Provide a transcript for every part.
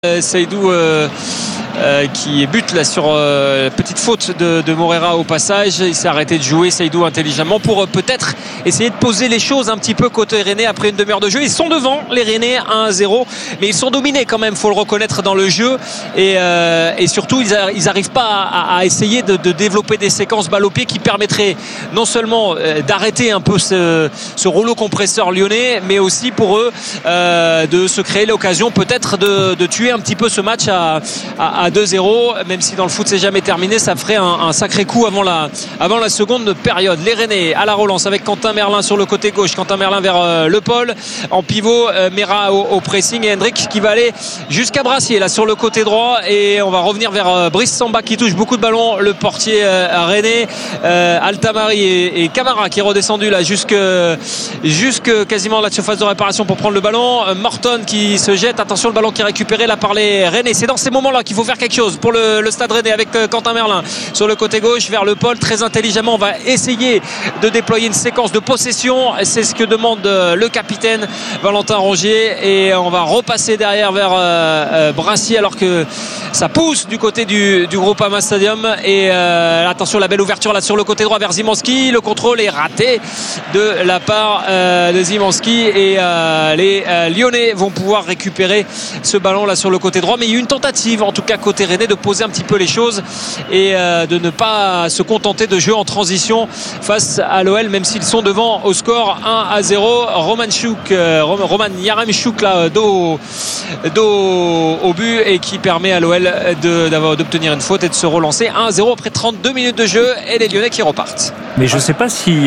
Seydou qui bute là sur petite faute de Moreira au passage. Il s'est arrêté de jouer, Seydou, intelligemment pour peut-être essayer de poser les choses un petit peu côté Rennais après une demi-heure de jeu. Ils sont devant les Rennais 1-0, mais ils sont dominés quand même, faut le reconnaître, dans le jeu, et surtout ils n'arrivent pas à essayer de développer des séquences balle au pied qui permettraient non seulement d'arrêter un peu ce rouleau compresseur lyonnais, mais aussi pour eux de se créer l'occasion peut-être de tuer un petit peu ce match à 2-0, même si dans le foot c'est jamais terminé. Ça ferait un sacré coup avant la seconde période. Les Rennais à la relance avec Quentin Merlin sur le côté gauche, Quentin Merlin vers Le Paul en pivot, Mera au pressing, et Hendrick qui va aller jusqu'à Brassier là sur le côté droit, et on va revenir vers Brice Samba qui touche beaucoup de ballons, le portier Rennais, Altamari et Camara qui est redescendu là jusque quasiment la surface de réparation pour prendre le ballon. Morton qui se jette, attention, le ballon qui est récupéré là par les Rennais. C'est dans ces moments là qu'il faut faire quelque chose pour le Stade Rennais avec Quentin Merlin sur le côté gauche vers Le Paul. Très intelligemment, on va essayer de déployer une séquence de possession, c'est ce que demande le capitaine Valentin Rongier, et on va repasser derrière vers Brassier alors que ça pousse du côté du Groupama Stadium. Et attention, la belle ouverture là sur le côté droit vers Zimanski, le contrôle est raté de la part de Zimanski, et les Lyonnais vont pouvoir récupérer ce ballon là sur le côté droit. Mais il y a eu une tentative en tout cas côté Rennais de poser un petit peu les choses et de ne pas se contenter de jouer en transition face à l'OL, même s'ils sont devant au score 1-0. Roman Yaremchuk là dos au but, et qui permet à l'OL d'obtenir une faute et de se relancer 1-0 après 32 minutes de jeu, et les Lyonnais qui repartent. Mais je ne sais pas si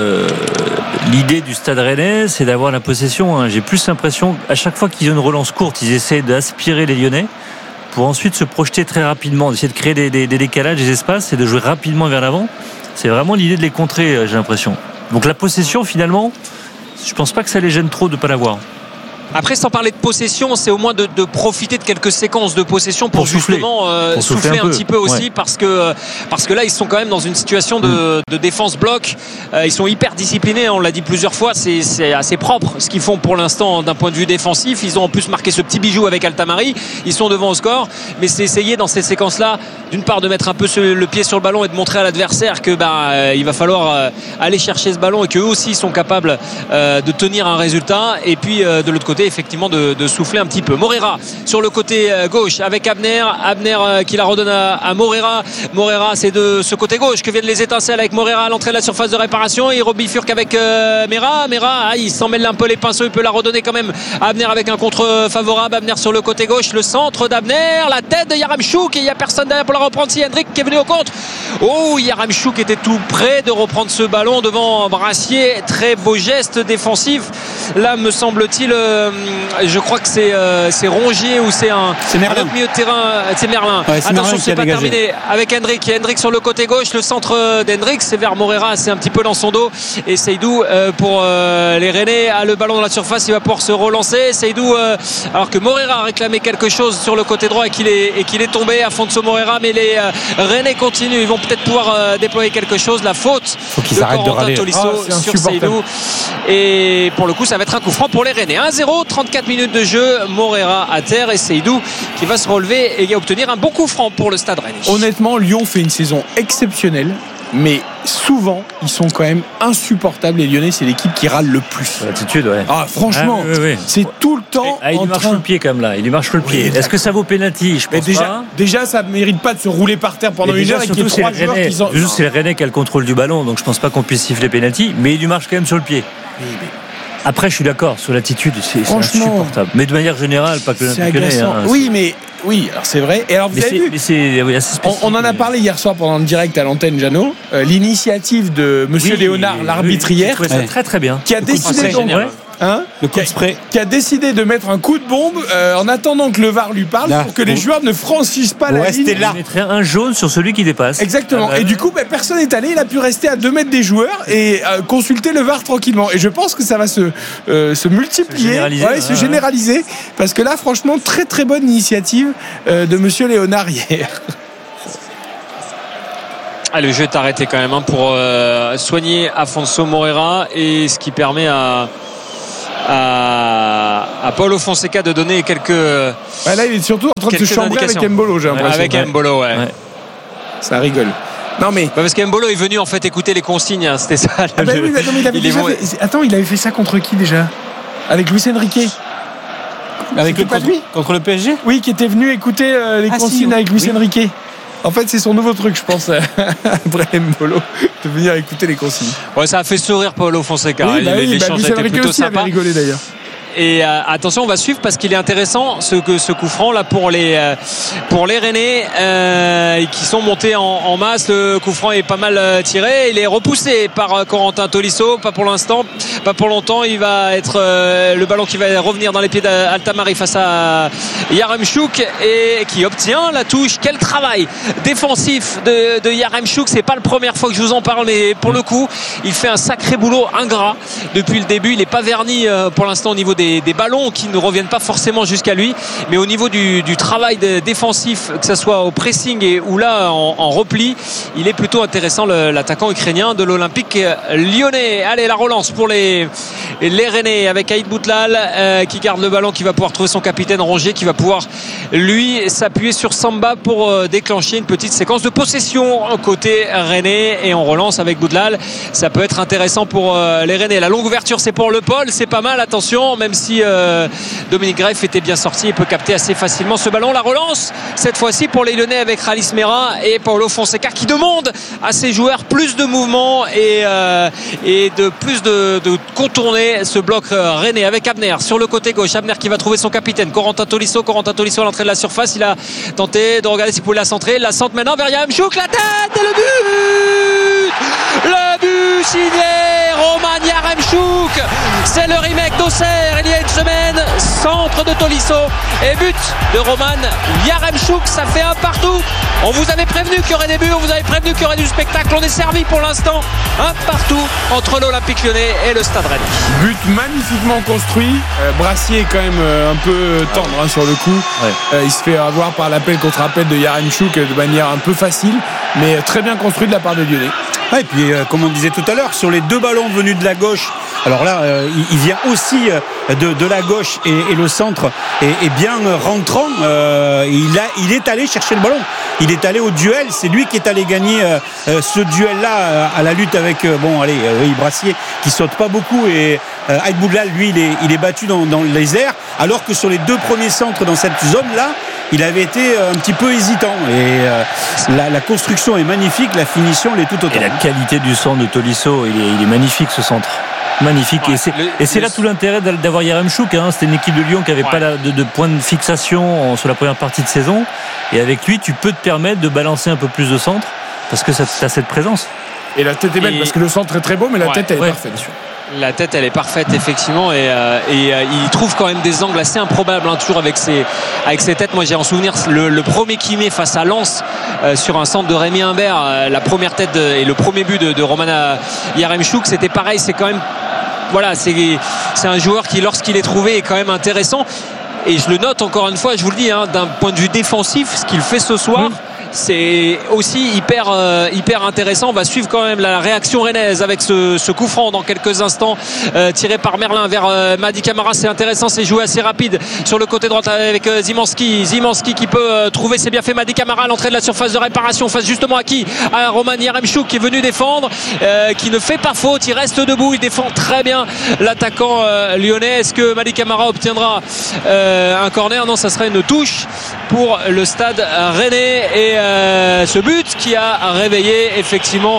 l'idée du Stade Rennais c'est d'avoir la possession, hein. J'ai plus l'impression à chaque fois qu'ils ont une relance courte, ils essaient d'aspirer les Lyonnais pour ensuite se projeter très rapidement, d'essayer de créer des décalages, des espaces, et de jouer rapidement vers l'avant. C'est vraiment l'idée de les contrer, j'ai l'impression. Donc la possession, finalement, je pense pas que ça les gêne trop de ne pas l'avoir. Après, sans parler de possession, c'est au moins de profiter de quelques séquences de possession pour justement souffler un petit peu aussi, ouais. parce que là ils sont quand même dans une situation de défense bloc, ils sont hyper disciplinés, on l'a dit plusieurs fois, c'est assez propre ce qu'ils font pour l'instant d'un point de vue défensif. Ils ont en plus marqué ce petit bijou avec Altamari, ils sont devant au score, mais c'est essayer dans ces séquences là d'une part de mettre un peu le pied sur le ballon et de montrer à l'adversaire que il va falloir aller chercher ce ballon, et qu'eux aussi sont capables de tenir un résultat, et puis de l'autre côté effectivement de souffler un petit peu. Moreira sur le côté gauche avec Abner qui la redonne à Moreira. C'est de ce côté gauche que viennent les étincelles avec Moreira à l'entrée de la surface de réparation, et il rebifurque avec Mera, il s'en mêle un peu les pinceaux, il peut la redonner quand même à Abner avec un contre favorable. Abner sur le côté gauche, le centre d'Abner, la tête de Yaremchuk, et il n'y a personne derrière pour la reprendre. Si Hendrick qui est venu au contre, Yaremchuk était tout près de reprendre ce ballon devant Brassier. Très beau geste défensif là, me semble-t-il. Je crois que c'est Rongier ou c'est un autre milieu de terrain. C'est Merlin. Ouais, attention, c'est pas dégagé. Terminé avec Hendrick sur le côté gauche. Le centre d'Hendrick, c'est vers Moreira, c'est un petit peu dans son dos. Et Seydou pour les Rennais a le ballon dans la surface, il va pouvoir se relancer. Seydou, alors que Moreira a réclamé quelque chose sur le côté droit et qu'il est tombé à Afonso Moreira, mais les Rennais continuent. Ils vont peut-être pouvoir déployer quelque chose. La faute de Corentin Tolisso sur Seydou. Et pour le coup, ça va être un coup franc pour les Rennais. 1-0, 34 minutes de jeu, Moreira à terre, et Seydou qui va se relever et obtenir un bon coup franc pour le Stade Rennais. Honnêtement, Lyon fait une saison exceptionnelle, mais souvent ils sont quand même insupportables. Les Lyonnais, c'est l'équipe qui râle le plus. L'attitude, ouais. Franchement, oui. C'est tout le temps. Il lui marche le pied comme là. Il lui marche le pied. Est-ce que ça vaut pénalty? Je pense pas. Déjà, ça ne mérite pas de se rouler par terre pendant une heure et qu'il y ait trois joueurs qui sont. C'est le Rennais qui a le contrôle du ballon, donc je pense pas qu'on puisse siffler pénalty, mais il lui marche quand même sur le pied. Après, je suis d'accord sur l'attitude, c'est insupportable. Mais de manière générale, pas que le Lyonnais. Oui, alors c'est vrai. Et alors vous avez vu, on en a parlé hier soir pendant le direct à l'antenne, Jeannot. L'initiative de Monsieur Léonard, l'arbitre hier, très très bien. Qui a décidé le coup de spray, qui a décidé de mettre un coup de bombe en attendant que le VAR lui parle pour que les joueurs ne franchissent pas la ligne. Il mettrait un jaune sur celui qui dépasse. Exactement. Et du coup, personne n'est allé. Il a pu rester à 2 mètres des joueurs et consulter le VAR tranquillement. Et je pense que ça va se multiplier, se généraliser, parce que là, franchement, très très bonne initiative de Monsieur Léonard hier. Le jeu est arrêté quand même pour soigner Afonso Moreira, et ce qui permet à à Paulo Fonseca de donner quelques. Là, il est surtout en train de se chambrer avec Mbolo, j'ai l'impression. Avec Mbolo, ouais. Ça rigole. Non mais parce qu'Mbolo est venu en fait écouter les consignes, hein, c'était ça. Il avait fait ça contre qui déjà? Avec Luis Enrique. Contre le PSG? Oui, qui était venu écouter les consignes avec Luis Enrique. En fait, c'est son nouveau truc, je pense, après Mbolo, de venir écouter les consignes. Ouais, ça a fait sourire Paulo Fonseca. L'échange Luis était Enrique plutôt aussi sympa. avait rigolé d'ailleurs. Et attention, on va suivre parce qu'il est intéressant ce coup franc là pour les Rennais qui sont montés en masse. Le coup franc est pas mal tiré. Il est repoussé par Corentin Tolisso. Pas pour l'instant, pas pour longtemps. Il va être le ballon qui va revenir dans les pieds d'Altamari face à Yaremchuk et qui obtient la touche. Quel travail défensif de Yaremchuk. C'est pas la première fois que je vous en parle, mais pour le coup, il fait un sacré boulot ingrat depuis le début. Il n'est pas verni pour l'instant au niveau des ballons qui ne reviennent pas forcément jusqu'à lui, mais au niveau du travail défensif, que ce soit au pressing ou là en repli, il est plutôt intéressant, l'attaquant ukrainien de l'Olympique lyonnais. Allez, la relance pour les Rennais avec Aïd Boutlal qui garde le ballon, qui va pouvoir trouver son capitaine Rongier, qui va pouvoir lui s'appuyer sur Samba pour déclencher une petite séquence de possession côté Rennais, et on relance avec Boutlal. Ça peut être intéressant pour les Rennais. La longue ouverture, c'est pour Le Paul, c'est pas mal, attention, même si Dominique Greff était bien sorti et peut capter assez facilement ce ballon. La relance cette fois-ci pour les Lyonnais avec Ralis Mera et Paulo Fonseca qui demande à ses joueurs plus de mouvement et de plus de contourner ce bloc rennais avec Abner sur le côté gauche. Abner qui va trouver son capitaine Corentin Tolisso à l'entrée de la surface. Il a tenté de regarder s'il pouvait la centrer. Il la centre maintenant vers Yaremchuk, la tête et le but signé Roman Yaremchuk. C'est le remake d'Auxerre il y a une semaine. Centre de Tolisso et but de Roman Yaremchuk. Ça fait un partout. On vous avait prévenu qu'il y aurait des buts, on vous avait prévenu qu'il y aurait du spectacle. On est servi pour l'instant. Un partout entre l'Olympique Lyonnais et le Stade Rennais. But magnifiquement construit. Brassier est quand même un peu tendre sur le coup. Il se fait avoir par l'appel contre appel de Yaremchuk de manière un peu facile, mais très bien construit de la part des Lyonnais. Et puis comme on disait tout à l'heure, sur les deux ballons venus de la gauche, alors là il vient aussi de la gauche et le centre est bien rentrant. Il est allé chercher le ballon, il est allé au duel, c'est lui qui est allé gagner ce duel là à la lutte avec Brassier qui saute pas beaucoup, et Aïd Boutlal lui il est battu dans les airs, alors que sur les deux premiers centres dans cette zone là il avait été un petit peu hésitant, et la construction est magnifique, la finition elle est tout autant. Et la qualité du centre de Tolisso, il est magnifique ce centre. Magnifique, et c'est là tout l'intérêt d'avoir Yaremchuk, C'était une équipe de Lyon qui n'avait pas de point de fixation sur la première partie de saison, et avec lui tu peux te permettre de balancer un peu plus de centre parce que tu as cette présence. Et la tête est belle parce que le centre est très beau, mais la tête elle est parfaite. La tête elle est parfaite effectivement, et il trouve quand même des angles assez improbables, toujours avec ses têtes. Moi j'ai en souvenir le premier qu'il met face à Lens sur un centre de Rémi Imbert, la première tête et le premier but de Roman Yaremchuk, c'était pareil. C'est quand même c'est un joueur qui, lorsqu'il est trouvé, est quand même intéressant, et je le note encore une fois, je vous le dis, d'un point de vue défensif, ce qu'il fait ce soir, c'est aussi hyper intéressant. On va suivre quand même la réaction rennaise avec ce coup franc dans quelques instants, tiré par Merlin vers Mady Camara. C'est intéressant, c'est joué assez rapide sur le côté droit avec Zimanski qui peut trouver, c'est bien fait, Mady Camara à l'entrée de la surface de réparation, face justement à qui? À Roman Yaremchuk qui est venu défendre, qui ne fait pas faute, il reste debout, il défend très bien l'attaquant lyonnais. Est-ce que Mady Camara obtiendra un corner? Non, ça serait une touche pour le Stade Rennais, et ce but qui a réveillé effectivement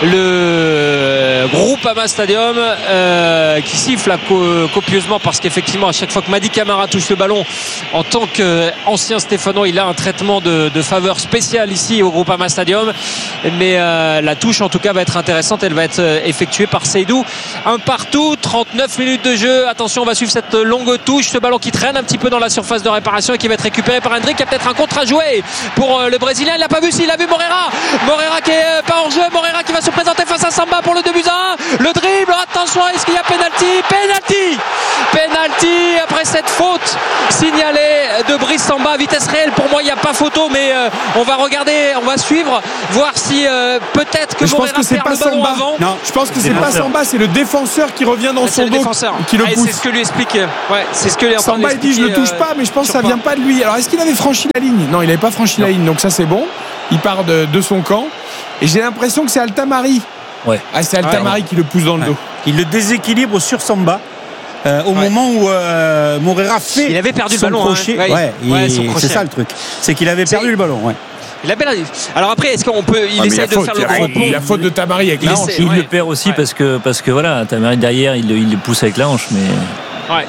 le Groupama Stadium qui siffle copieusement, parce qu'effectivement à chaque fois que Mady Camara touche le ballon, en tant qu'ancien Stéphanois, il a un traitement de faveur spécial ici au Groupama Stadium, mais la touche en tout cas va être intéressante, elle va être effectuée par Seydou. Un partout, 39 minutes de jeu. Attention, on va suivre cette longue touche, ce ballon qui traîne un petit peu dans la surface de réparation et qui va être récupéré par Hendrick. Il y a peut-être un contre à jouer pour le Brésilien il l'a pas vu, s'il a vu Moreira qui est pas hors jeu, Moreira qui va se présenter face à Samba pour le 2-1. Le dribble, attention, est-ce qu'il y a penalty après cette faute signalée de Brice Samba à vitesse réelle. Pour moi il n'y a pas photo, mais on va suivre, voir si peut-être que Moreira perd le ballon avant. Non, je pense que c'est pas Samba, c'est le défenseur qui revient dans son dos qui le pousse. C'est ce que lui explique. C'est ce que lui Samba il dit je ne touche pas, mais je pense que ça vient pas de lui. Alors est-ce qu'il avait franchi la ligne? Non, il n'avait pas franchi la ligne, donc ça c'est bon. Il part de son camp et j'ai l'impression que c'est Altamari. Ouais. C'est Altamari qui le pousse dans le dos. Il le déséquilibre sur Samba. Au moment où Moreira fait il avait perdu son le ballon crochet, c'est ça le truc, c'est qu'il avait perdu le ballon. Il a perdu. Alors après, est-ce qu'on peut essaie de faire le grand pont? La faute de Tamari avec la hanche. Il le perd aussi parce que voilà, Tamari derrière, il le pousse avec la hanche, mais. Ouais.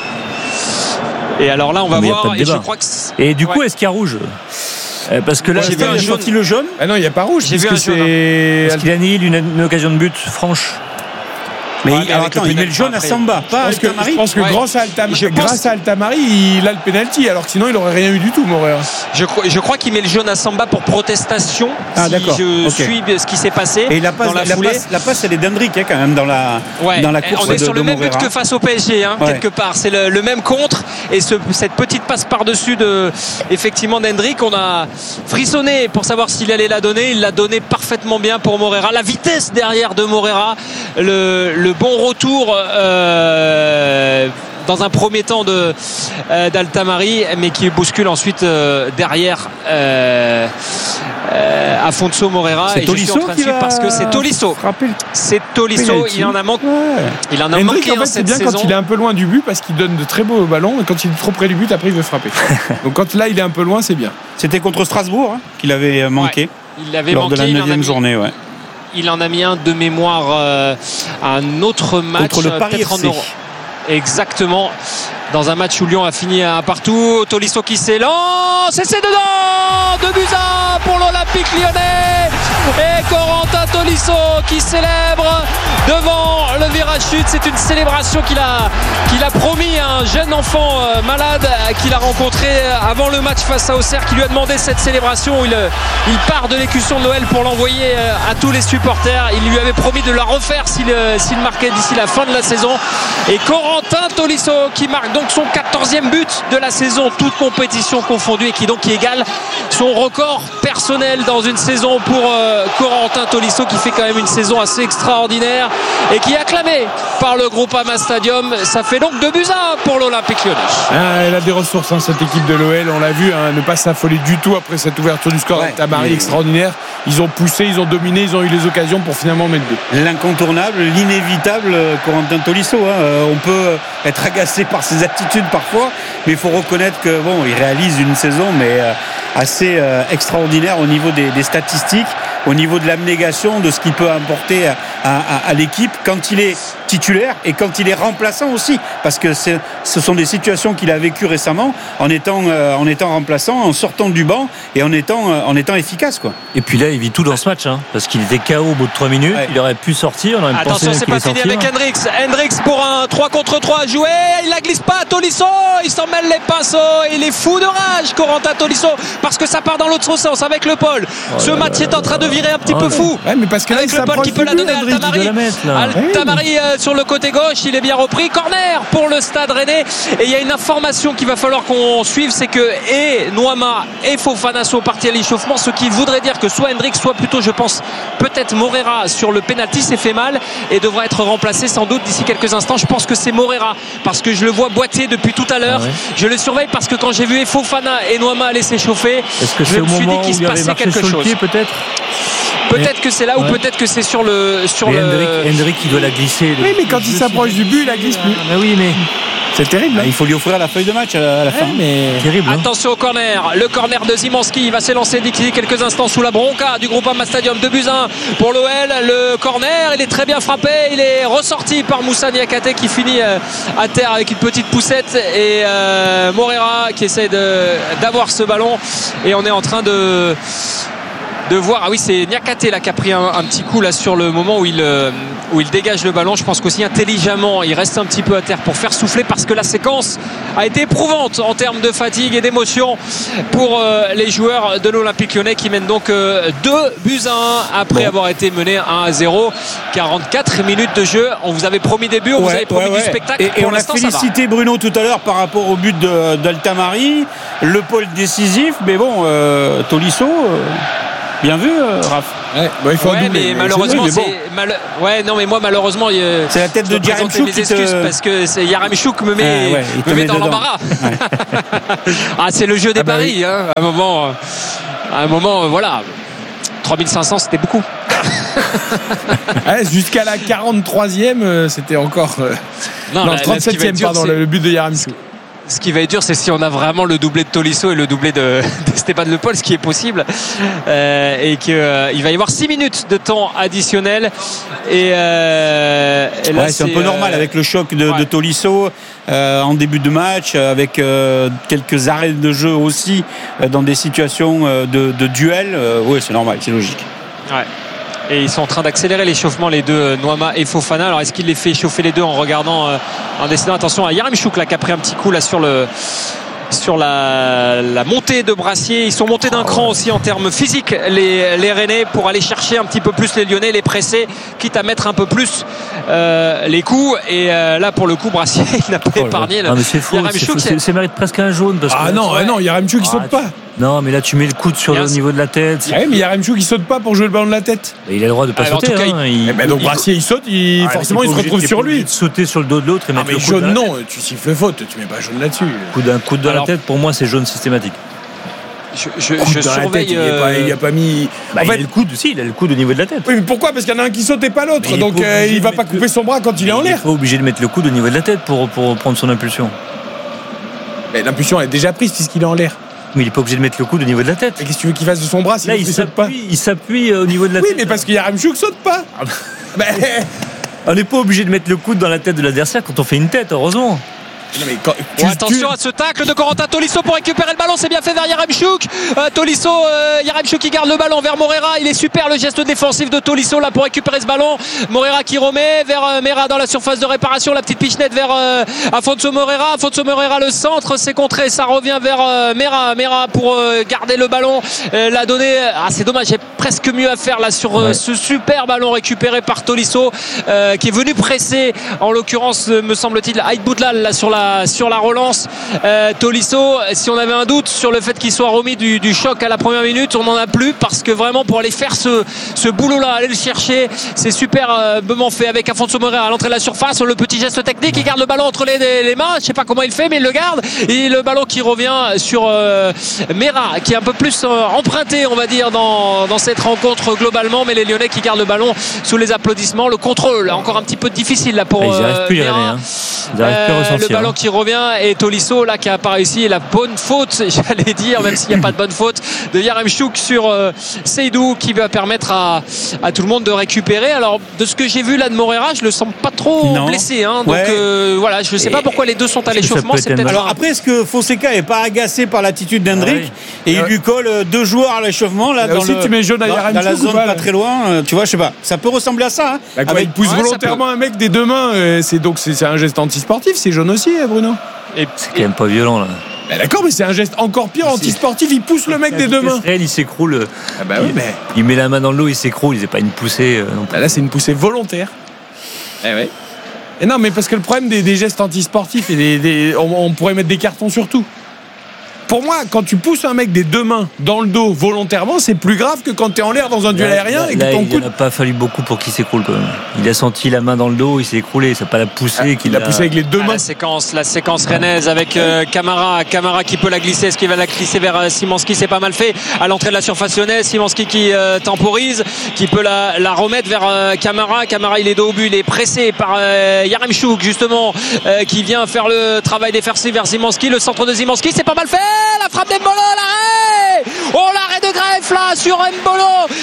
Et alors là, on va voir. Et je crois que du coup, est-ce qu'il y a rouge? Parce que là, j'ai vu un sorti le jaune. Ah non, il n'y a pas rouge. J'ai vu un jaune. Parce qu'il annihile une occasion de but franche. Mais attends, il met le jaune à Samba, pas à Altamari. Je pense que grâce à Altamari, il a le penalty, alors que sinon il n'aurait rien eu du tout, Moreira. Je crois qu'il met le jaune à Samba pour protestation. D'accord. Je suis ce qui s'est passé. Et la passe, elle est d'Hendrick quand même dans la course. On est sur le même Moreira. but que face au PSG, quelque part. C'est le même contre. Et cette petite passe par-dessus effectivement d'Hendrick, on a frissonné pour savoir s'il allait la donner. Il l'a donné parfaitement bien pour Moreira. La vitesse derrière de Moreira, le bon retour dans un premier temps d'Altamari, mais qui bouscule ensuite derrière Afonso Moreira. C'est Tolisso qui va parce que c'est Tolisso. C'est Tolisso. Il en a manqué. Il en a manqué en fait, c'est bien saison. quand il est un peu loin du but parce qu'il donne de très beaux ballons, et quand il est trop près du but, après il veut frapper. Donc quand là il est un peu loin, c'est bien. C'était contre Strasbourg qu'il avait manqué. Il l'avait lors manqué, de la 9e journée. Il en a mis un de mémoire à un autre match contre le Paris FC. Exactement, dans un match où Lyon a fini à partout. Tolisso qui s'élance et c'est dedans, 2-1 pour l'Olympique Lyonnais, et Corentin Tolisso qui célèbre devant le virage sud. C'est une célébration qu'il a promis à un jeune enfant malade qu'il a rencontré avant le match face à Auxerre, qui lui a demandé cette célébration. Il part de l'écusson de Noël pour l'envoyer à tous les supporters. Il lui avait promis de la refaire s'il marquait d'ici la fin de la saison. Et Corentin Tolisso qui marque donc son 14e but de la saison, toute compétition confondue, et qui égale son record personnel dans une saison pour Corentin Tolisso, qui fait quand même une saison assez extraordinaire et qui est acclamé par le Groupama Stadium. Ça fait donc 2-1 pour l'Olympique Lyonnais. Elle a des ressources, cette équipe de l'OL, on l'a vu, ne pas s'affoler du tout après cette ouverture du score. Tamari extraordinaire. Ils ont poussé, ils ont dominé, ils ont eu les occasions pour finalement mettre deux. L'incontournable, l'inévitable Corentin Tolisso. On peut être agacé par ses attitudes parfois, mais il faut reconnaître que il réalise une saison assez extraordinaire au niveau des statistiques, au niveau de l'abnégation, de ce qu'il peut apporter à l'équipe quand il est titulaire et quand il est remplaçant aussi, parce que ce sont des situations qu'il a vécues récemment en étant remplaçant, en sortant du banc et en étant efficace, quoi. Et puis là il vit tout dans ce match, parce qu'il était KO au bout de 3 minutes. Il aurait pu sortir. Attention, c'est pas fini avec Hendricks pour un 3 contre 3 à jouer. Il la glisse pas, Tolisso, il s'en mêle les pinceaux. Il est fou de rage, Corentin Tolisso, parce que ça part dans l'autre sens avec Le Paul. Ce match est en train de virer un petit peu fou. Mais parce que là, avec Le Paul qui peut la donner à Altamari sur le côté gauche. Il est bien repris. Corner pour le Stade Rennais. Et il y a une information qu'il va falloir qu'on suive, c'est que Noama et Fofana sont partis à l'échauffement, ce qui voudrait dire que soit Hendricks, soit plutôt, je pense, peut-être Moreira sur le penalty s'est fait mal et devra être remplacé sans doute d'ici quelques instants. Je pense que c'est Moreira, parce que je le vois boiter depuis tout à l'heure. Je le surveille parce que quand j'ai vu Fofana et Noama aller s'échauffer, je me suis dit qu'il se passait quelque chose. Peut-être que c'est là, ou peut-être que c'est sur le. Hendrick il doit la glisser. Oui, mais quand il s'approche du but, il la glisse plus. Oui, mais. C'est terrible. Il faut lui offrir la feuille de match à la fin. Mais terrible. Attention au corner. Le corner de Zimanski. Il va s'élancer d'ici quelques instants sous la bronca du Groupama Stadium. 2-1 pour l'OL. Le corner, il est très bien frappé. Il est ressorti par Moussa Niakhaté qui finit à terre avec une petite poussette. Et Moreira qui essaie d'avoir ce ballon. Et on est en train de voir. Ah oui, c'est Niakate là qui a pris un petit coup là sur le moment où il dégage le ballon. Je pense qu'aussi intelligemment il reste un petit peu à terre pour faire souffler, parce que la séquence a été éprouvante en termes de fatigue et d'émotion pour les joueurs de l'Olympique Lyonnais, qui mènent donc 2-1 après avoir été mené 1-0. 44 minutes de jeu. On vous avait promis des buts, on vous avait promis du spectacle. Et on a félicité Bruno tout à l'heure par rapport au but d'Altamari, le pôle décisif, mais bon, Tolisso, bien vu, Raph. Il faut un doublé, mais malheureusement moi malheureusement c'est la tête de Yaremchuk parce que Yaremchuk me met dans l'embarras. C'est le jeu des paris, hein. À un moment voilà, 3500 c'était beaucoup. Jusqu'à la 43e c'était encore 37e pardon, le but de Yaremchuk. Ce qui va être dur, c'est si on a vraiment le doublé de Tolisso et le doublé de Stéphane Le Paul, ce qui est possible, et qu'il va y avoir 6 minutes de temps additionnel. Et là, c'est un peu normal avec le choc de Tolisso en début de match, avec quelques arrêts de jeu aussi dans des situations de duel. Oui, c'est normal, c'est logique. Ouais. Et ils sont en train d'accélérer l'échauffement, les deux, Noama et Fofana. Alors est-ce qu'il les fait échauffer les deux en regardant, en décidant, attention à Yaremchuk là qui a pris un petit coup là sur la montée de Brassier. Ils sont montés d'un cran aussi en termes physiques, les Rennais, pour aller chercher un petit peu plus les Lyonnais, les presser, quitte à mettre un peu plus les coups. Et là pour le coup Brassier il n'a pas épargné. Mais c'est faux, ça mérite presque un jaune parce que non, Yaremchuk il saute pas. Non, mais là tu mets le coude au niveau de la tête. Mais Yaremchuk il saute pas pour jouer le ballon de la tête. Il a le droit de pas sauter. Donc Brassier il saute, forcément il se retrouve sur lui. De sauter sur le dos de l'autre et mettre le coude. Jaune non, tu siffles faute, tu mets pas jaune là-dessus. Coude dans la tête, pour moi c'est jaune systématique. Je surveille. Il a pas mis. En fait, il a le coude au niveau de la tête. Oui, mais pourquoi ? Parce qu'il y en a un qui saute et pas l'autre. Donc il va pas couper son bras quand il est en l'air. Il est pas obligé de mettre le coude au niveau de la tête pour prendre son impulsion. Mais l'impulsion est déjà prise puisqu'il est en l'air. Mais il n'est pas obligé de mettre le coude au niveau de la tête. Mais qu'est-ce que tu veux qu'il fasse de son bras s'il ne saute pas ? Il s'appuie au niveau de la tête. Oui, mais parce que Yaremchuk saute pas. On n'est pas obligé de mettre le coude dans la tête de l'adversaire quand on fait une tête, heureusement. Non mais attention à ce tacle de Corentin Tolisso pour récupérer le ballon, c'est bien fait vers Yaremchuk. Tolisso, Yaremchuk qui garde le ballon vers Moreira. Il est super le geste défensif de Tolisso là pour récupérer ce ballon. Moreira qui remet vers Mera dans la surface de réparation, la petite pichenette vers Afonso Moreira. Afonso Moreira le centre, c'est contré, ça revient vers Mera pour garder le ballon, la donner. C'est dommage, j'ai presque mieux à faire là sur ce super ballon récupéré par Tolisso qui est venu presser en l'occurrence me semble-t-il Aït Boudlal là sur la relance. Tolisso, si on avait un doute sur le fait qu'il soit remis du choc à la première minute, on n'en a plus, parce que vraiment pour aller faire ce boulot là, aller le chercher, c'est superbement fait avec Afonso Moreira à l'entrée de la surface, le petit geste technique, il garde le ballon entre les mains, je sais pas comment il fait mais il le garde, et le ballon qui revient sur Mera qui est un peu plus emprunté on va dire dans cette rencontre globalement, mais les Lyonnais qui gardent le ballon sous les applaudissements. Le contrôle encore un petit peu difficile là pour Mera. Le ballon qui revient, et Tolisso là qui a pas réussi, et la bonne faute j'allais dire, même s'il n'y a pas de bonne faute, de Yaremchuk sur Seydou, qui va permettre à tout le monde de récupérer. Alors de ce que j'ai vu là de Moreira, je le sens pas trop blessé donc voilà, je sais pas pourquoi les deux sont à l'échauffement. Alors après, est-ce que Fonseca est pas agacé par l'attitude d'Hendrick et il lui colle deux joueurs à l'échauffement là dans tu mets jaune à Yaremchuk dans la zone pas très loin, tu vois, je sais pas, ça peut ressembler à ça il pousse volontairement un mec des deux mains, c'est un geste antisportif, c'est jaune aussi Bruno. C'est quand même pas violent là. D'accord, mais c'est un geste encore pire antisportif. Il pousse le mec des deux mains. Il s'écroule. Il met la main dans l'eau, il s'écroule. C'est pas une poussée. Là, c'est une poussée volontaire. Et non, mais parce que le problème des gestes antisportifs, on pourrait mettre des cartons sur tout. Pour moi, quand tu pousses un mec des deux mains dans le dos volontairement, c'est plus grave que quand tu es en l'air dans un duel aérien et que ton coude. Il n'a pas fallu beaucoup pour qu'il s'écroule quand même. Il a senti la main dans le dos, il s'est écroulé. C'est pas la poussée qu'il a. Il a poussé avec les deux mains. La séquence rennaise avec Camara qui peut la glisser. Est-ce qu'il va la glisser vers Szymanski? C'est pas mal fait. À l'entrée de la surface lyonnaise, Szymanski qui temporise, qui peut la remettre vers Camara. Camara, il est dos au but, il est pressé par Yaremchuk justement, qui vient faire le travail défensif vers Szymanski. Le centre de Szymanski, c'est pas mal fait. La frappe d'Embolo, l'arrêt de Greff là sur Embolo qui avait pris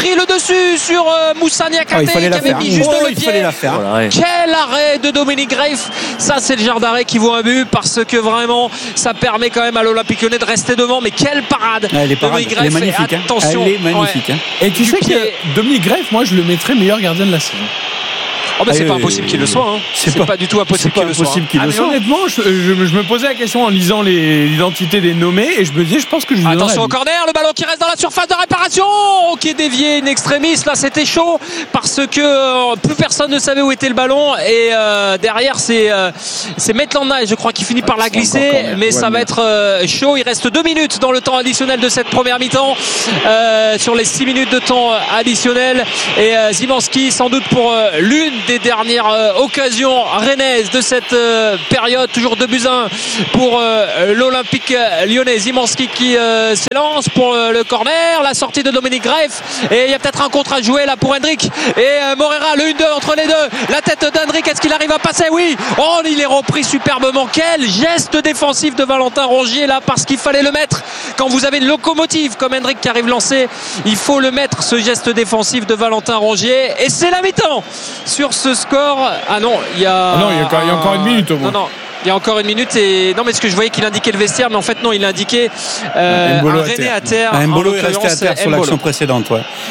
pris le dessus sur Moussa Niakhaté qui avait mis juste le pied. Fallait la faire. Quel arrêt de Dominique Greif. Ça c'est le genre d'arrêt qui vaut un but parce que vraiment ça permet quand même à l'Olympique Lyonnais de rester devant. Mais quelle parade, Dominique Greif, elle est magnifique, attention, elle est magnifique, Et tu sais que Dominique Greif, moi je le mettrais meilleur gardien de la saison. Oh bah c'est pas impossible qu'il le soit. C'est pas du tout impossible qu'il le soit. Honnêtement, je me posais la question en lisant l'identité des nommés et je me disais, je pense que je lui donnerais. Attention au corner, le ballon qui reste dans la surface de réparation, qui est dévié in extremis. Là, c'était chaud parce que plus personne ne savait où était le ballon et derrière c'est Maitland-Niles, je crois, qui finit par la glisser, mais ça va être chaud. Il reste 2 minutes dans le temps additionnel de cette première mi-temps sur les 6 minutes de temps additionnel et Szymanski sans doute pour l'une des dernières occasions rennaises de cette période, toujours 2-1 pour l'Olympique Lyonnais. Szymanski qui s'élance pour le corner, la sortie de Dominique Greif et il y a peut-être un contre à jouer là pour Hendrick et Moreira, le 1-2 entre les deux, la tête d'Hendrick, est-ce qu'il arrive à passer? Oui, il est repris superbement. Quel geste défensif de Valentin Rongier là, parce qu'il fallait le mettre quand vous avez une locomotive comme Hendrick qui arrive lancé, il faut le mettre, ce geste défensif de Valentin Rongier, et c'est la mi-temps sur ce score. Il y a encore une minute au moins. Non, il y a encore une minute mais ce que je voyais qu'il indiquait le vestiaire, mais en fait non, il indiquait un René à terre. Mbolo est resté à terre sur l'action précédente.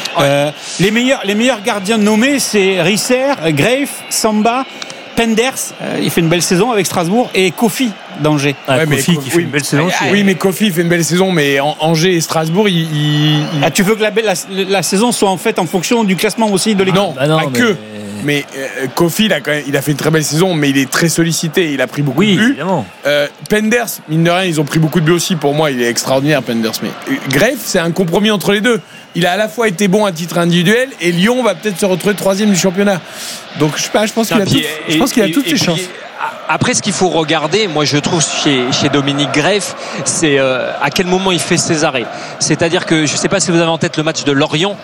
Les meilleurs gardiens nommés, c'est Risser, Greif, Samba, Penders, il fait une belle saison avec Strasbourg, et Kofi d'Angers. Kofi qui fait une belle saison. Oui, mais Kofi fait une belle saison, mais Angers et Strasbourg, tu veux que la saison soit en fait en fonction du classement aussi de l'équipe? Non, mais Kofi, il a fait une très belle saison, mais il est très sollicité. Il a pris beaucoup de buts. Évidemment. Penders, mine de rien, ils ont pris beaucoup de buts aussi. Pour moi, il est extraordinaire, Penders. Mais Greif, c'est un compromis entre les deux. Il a à la fois été bon à titre individuel et Lyon va peut-être se retrouver 3e du championnat. Donc je pense qu'il a toutes ses chances. Après, ce qu'il faut regarder, moi je trouve chez Dominique Greif, c'est à quel moment il fait ses arrêts. C'est-à-dire que je ne sais pas si vous avez en tête le match de Lorient,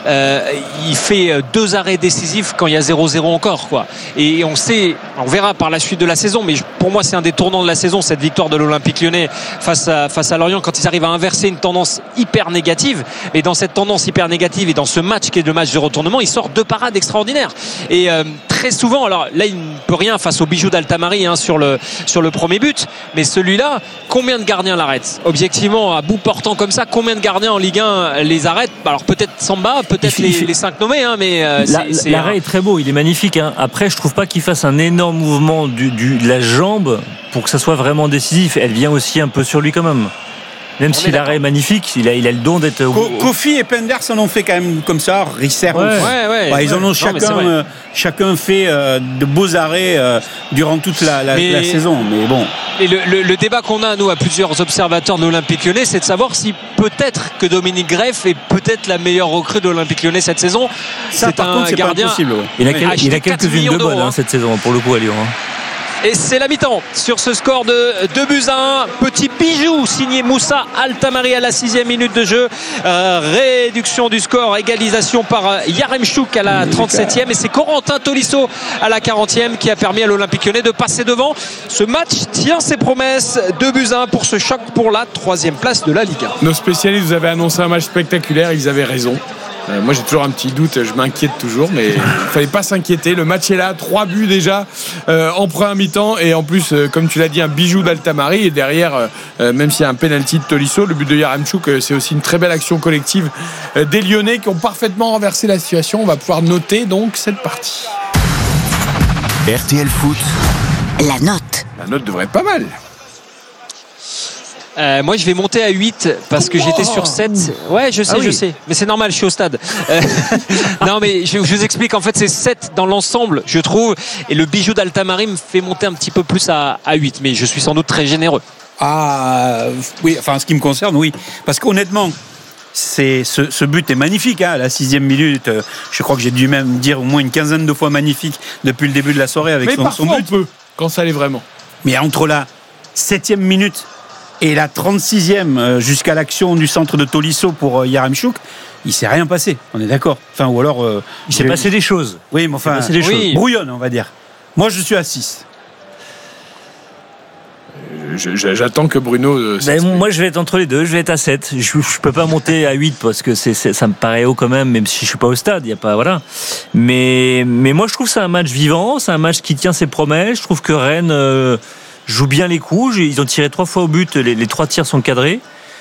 il fait 2 arrêts décisifs quand il y a 0-0 encore, quoi. Et on verra par la suite de la saison, mais pour moi c'est un des tournants de la saison, cette victoire de l'Olympique Lyonnais face à Lorient, quand ils arrivent à inverser une tendance hyper négative. Et dans cette tendance hyper négative et dans ce match qui est le match de retournement, il sort 2 parades extraordinaires. Et très souvent, alors là il ne peut rien face au bijou d'Altamari sur le premier but, mais celui-là, combien de gardiens l'arrêtent? Objectivement, à bout portant comme ça, combien de gardiens en Ligue 1 les arrêtent? Alors peut-être Samba, peut-être les 5 nommés, mais l'arrêt est très beau, il est magnifique. Après, je trouve pas qu'il fasse un énorme mouvement de la jambe pour que ça soit vraiment décisif. Elle vient aussi un peu sur lui quand même. Même si l'arrêt est magnifique, il a le don d'être. Kofi et Penders en ont fait quand même comme ça. Risser, ils en ont chacun fait de beaux arrêts durant toute la saison. Mais bon. Et le débat qu'on a, nous, à plusieurs observateurs de l'Olympique Lyonnais, c'est de savoir si peut-être que Dominique Greif est peut-être la meilleure recrue de l'Olympique Lyonnais cette saison. C'est un gardien. Il a quelques-unes de bonnes cette saison, pour le coup, à Lyon. Et c'est la mi-temps sur ce score de 2-1. Petit bijou signé Moussa Altamari à la 6e minute de jeu. Réduction du score, égalisation par Yaremchuk à la 37e. Et c'est Corentin Tolisso à la 40e qui a permis à l'Olympique Lyonnais de passer devant. Ce match tient ses promesses. 2-1 pour ce choc pour la 3e place de la Ligue 1. Nos spécialistes vous avaient annoncé un match spectaculaire. Ils avaient raison. Moi j'ai toujours un petit doute, je m'inquiète toujours, mais il ne fallait pas s'inquiéter. Le match est là, 3 buts déjà en première mi-temps, et en plus comme tu l'as dit, un bijou d'Altamari, et derrière même s'il y a un penalty de Tolisso, le but de Yaremchuk, c'est aussi une très belle action collective des Lyonnais qui ont parfaitement renversé la situation. On va pouvoir noter donc cette partie. RTL Foot, la note devrait être pas mal. Moi je vais monter à 8 parce que j'étais sur 7. Ouais, je sais, mais c'est normal, je suis au stade. Non, mais je vous explique, en fait c'est 7 dans l'ensemble, je trouve, et le bijou d'Altamari me fait monter un petit peu plus à 8, mais je suis sans doute très généreux. Oui, enfin en ce qui me concerne, oui, parce qu'honnêtement ce but est magnifique, à la 6e minute. Je crois que j'ai dû même dire au moins une quinzaine de fois magnifique depuis le début de la soirée avec son but. On peut, quand ça l'est vraiment. Mais entre la 7e minute et la 36e jusqu'à l'action du centre de Tolisso pour Yaremchuk, il ne s'est rien passé, on est d'accord. Enfin, ou alors il s'est passé des choses. Oui, mais enfin, brouillonne, on va dire. Moi je suis à 6. J'attends que Bruno. Moi, je vais être entre les deux. Je vais être à 7. Je peux pas monter à 8 parce que ça me paraît haut quand même si je suis pas au stade. Il y a pas, voilà. Mais moi, je trouve que c'est un match vivant. C'est un match qui tient ses promesses. Je trouve que Rennes joue bien les coups. Ils ont tiré 3 fois au but. Les 3 tirs sont cadrés.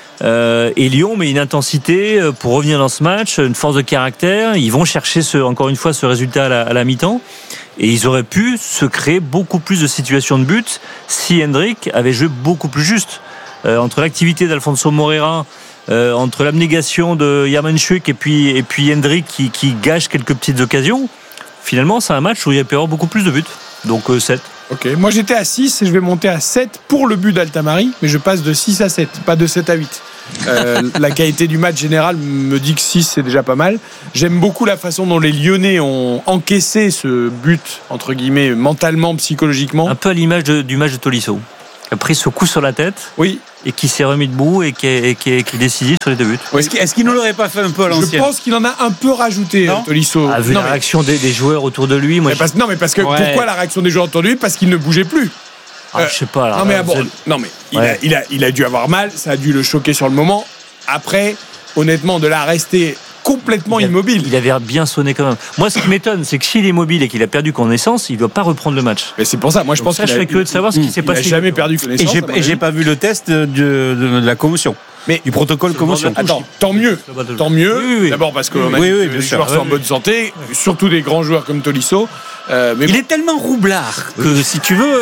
Et Lyon met une intensité pour revenir dans ce match, une force de caractère. Ils vont chercher encore une fois ce résultat à la mi-temps, et ils auraient pu se créer beaucoup plus de situations de but si Hendrick avait joué beaucoup plus juste. Entre l'activité d'Alfonso Moreira, entre l'abnégation de Yaremchuk et puis Hendrick qui gâche quelques petites occasions, finalement c'est un match où il y a pu y avoir beaucoup plus de buts. Donc 7. Ok, moi j'étais à 6 et je vais monter à 7 pour le but d'Altamari, mais je passe de 6 à 7, pas de 7 à 8. La qualité du match général me dit que 6 c'est déjà pas mal. J'aime beaucoup la façon dont les Lyonnais ont encaissé ce but, entre guillemets, mentalement, psychologiquement. Un peu à l'image du match de Tolisso, qui a pris ce coup sur la tête. Oui. Et qui s'est remis debout et qui est décisif sur les 2 buts. Oui. Est-ce qu'il ne l'aurait pas fait un peu à l'ancienne ? Je pense qu'il en a un peu rajouté, Tolisso. Vu la réaction des joueurs autour de lui. Mais parce que pourquoi la réaction des joueurs autour de lui ? Parce qu'il ne bougeait plus. Je sais pas. Là, il a dû avoir mal, ça a dû le choquer sur le moment. Après, honnêtement, de la rester complètement immobile. Il avait bien sonné quand même. Moi, ce qui m'étonne, c'est que s'il est mobile et qu'il a perdu connaissance, il ne doit pas reprendre le match. Mais c'est pour ça. Moi, je pense que je serais curieux de savoir ce qui s'est passé. Il n'a jamais perdu connaissance. Et j'ai pas vu le test de la commotion. Mais du protocole commotion. Attends, tant mieux. Oui. D'abord parce que les joueurs sont en bonne santé, surtout des grands joueurs comme Tolisso. Mais il est tellement roublard que si tu veux.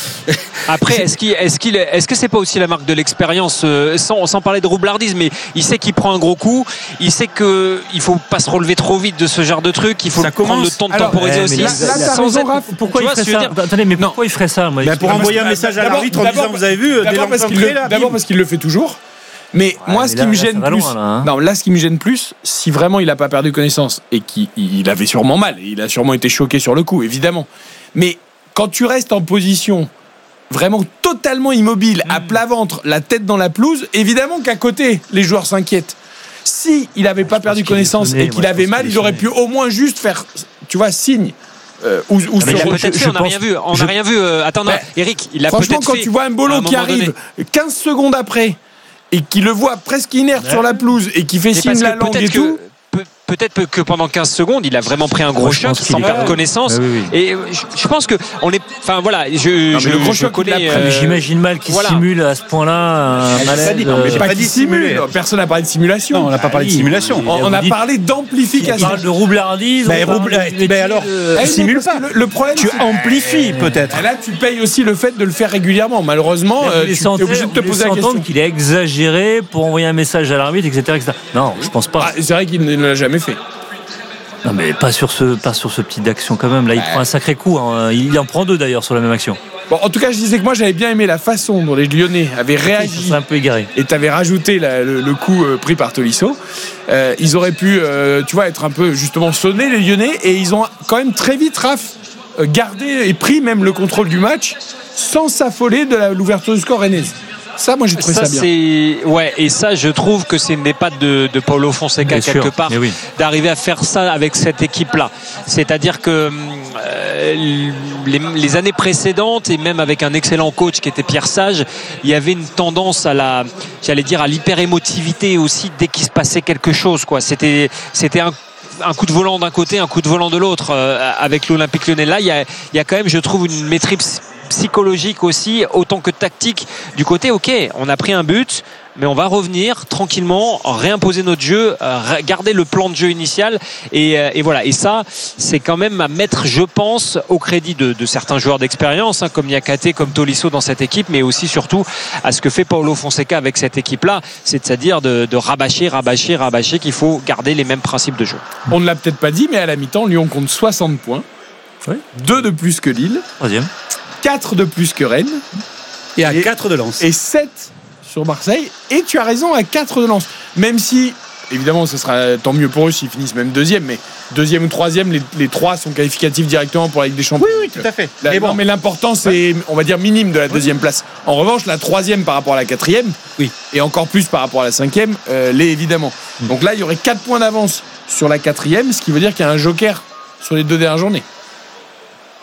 Après, est-ce que c'est pas aussi la marque de l'expérience, sans parler de roublardisme, mais il sait qu'il prend un gros coup, il sait qu'il faut pas se relever trop vite de ce genre de truc, il faut prendre le temps de temporiser aussi. Pourquoi il ferait ça ? Attendez, mais pourquoi il ferait ça ? Pour envoyer un message à l'arbitre en disant vous avez vu, d'abord parce qu'il le fait toujours. Mais moi, ce qui me gêne plus, ce qui me gêne plus, si vraiment il n'a pas perdu connaissance et qu'il avait sûrement mal, il a sûrement été choqué sur le coup, évidemment. Mais quand tu restes en position vraiment totalement immobile, à plat ventre, la tête dans la pelouse, évidemment qu'à côté, les joueurs s'inquiètent. Si il n'avait pas perdu connaissance et qu'il avait mal, il aurait pu au moins juste faire, tu vois, signe. On n'a rien vu. Attends, Eric, il a peut-être fait. Franchement, quand tu vois un Mbolo qui arrive 15 secondes après et qui le voit presque inerte sur la pelouse et qui fait signe la langue et tout. Peut-être que pendant 15 secondes, il a vraiment pris un gros choc sans perdre connaissance. Oui. Et je pense que on est. Enfin voilà, le gros choc connaît. J'imagine mal qu'il simule à ce point-là un malaise. J'ai pas dit simule. Personne n'a parlé de simulation. Non, on n'a pas parlé de simulation. On a parlé d'amplification. On parle de roublardise. Mais alors, tu simules pas. Le problème, tu amplifies peut-être. Là, tu payes aussi le fait de le faire régulièrement. Malheureusement, tu es obligé de te poser la question. Qu'il a exagéré pour envoyer un message à l'arbitre, etc. Non, je pense pas. C'est vrai qu'il ne l'a jamais fait. Non mais pas sur ce petit action quand même. Là il prend un sacré coup. Il en prend 2 d'ailleurs sur la même action. Bon, en tout cas je disais que moi j'avais bien aimé la façon dont les Lyonnais avaient réagi. C'est un peu égaré. Et t'avais rajouté le coup pris par Tolisso. Ils auraient pu être un peu justement sonnés les Lyonnais, et ils ont quand même très vite gardé et pris même le contrôle du match sans s'affoler de l'ouverture du score rennaise. Ça, moi, j'ai trouvé ça bien. Et ça, je trouve que c'est une des pattes de Paulo Fonseca, quelque part, d'arriver à faire ça avec cette équipe-là. C'est-à-dire que les années précédentes, et même avec un excellent coach qui était Pierre Sage, il y avait une tendance à l'hyper-émotivité aussi dès qu'il se passait quelque chose, quoi. C'était un coup de volant d'un côté, un coup de volant de l'autre avec l'Olympique Lyonnais. Là, il y a quand même, je trouve, une maîtrise psychologique aussi, autant que tactique du côté. Ok, on a pris un but, mais on va revenir tranquillement, réimposer notre jeu, garder le plan de jeu initial, et voilà. Et ça, c'est quand même à mettre, je pense, au crédit de certains joueurs d'expérience, comme Niakate, comme Tolisso dans cette équipe, mais aussi surtout à ce que fait Paulo Fonseca avec cette équipe-là, c'est-à-dire de rabâcher, qu'il faut garder les mêmes principes de jeu. On ne l'a peut-être pas dit, mais à la mi-temps, Lyon compte 60 points, 2 de plus que Lille, 4 de plus que Rennes, et à 4 de Lens, et 7 sur Marseille. Et tu as raison, à 4 de Lens, même si évidemment ce sera tant mieux pour eux s'ils finissent même deuxième, mais deuxième ou troisième, les 3 sont qualificatifs directement pour la Ligue des Champions. Oui, tout à fait. Mais l'importance est, on va dire, minime de la deuxième place. En revanche, la troisième par rapport à la quatrième, et encore plus par rapport à la cinquième, l'est évidemment. Donc là, il y aurait 4 points d'avance sur la quatrième, ce qui veut dire qu'il y a un joker sur les 2 dernières journées.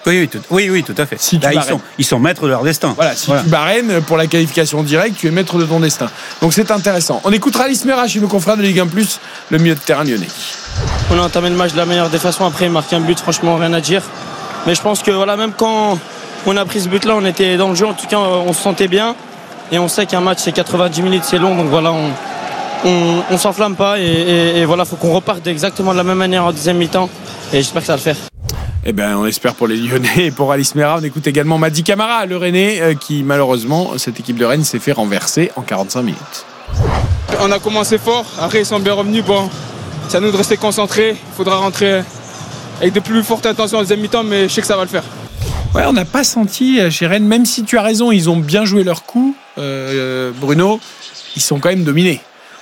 Oui, tout à fait. Si là, ils sont maîtres de leur destin. Voilà, si tu bats Rennes pour la qualification directe, tu es maître de ton destin. Donc c'est intéressant. On écoutera Alice Mera chez nos confrères de Ligue 1+, le milieu de terrain lyonnais. On a entamé le match de la meilleure des façons. Après, marquer un but, franchement, rien à dire. Mais je pense que même quand on a pris ce but-là, on était dans le jeu. En tout cas, on se sentait bien. Et on sait qu'un match, c'est 90 minutes, c'est long. Donc voilà, on s'enflamme pas. Et voilà, il faut qu'on reparte exactement de la même manière en deuxième mi-temps. Et j'espère que ça va le faire. Eh bien, on espère pour les Lyonnais et pour Alice Mera. On écoute également Mady Camara, le Rennais, qui malheureusement, cette équipe de Rennes s'est fait renverser en 45 minutes. On a commencé fort, après ils sont bien revenus. Bon, c'est à nous de rester concentrés. Il faudra rentrer avec de plus fortes intentions en deuxième mi-temps, mais je sais que ça va le faire. Ouais, on n'a pas senti chez Rennes, même si tu as raison, ils ont bien joué leur coup, Bruno, ils sont quand même dominés.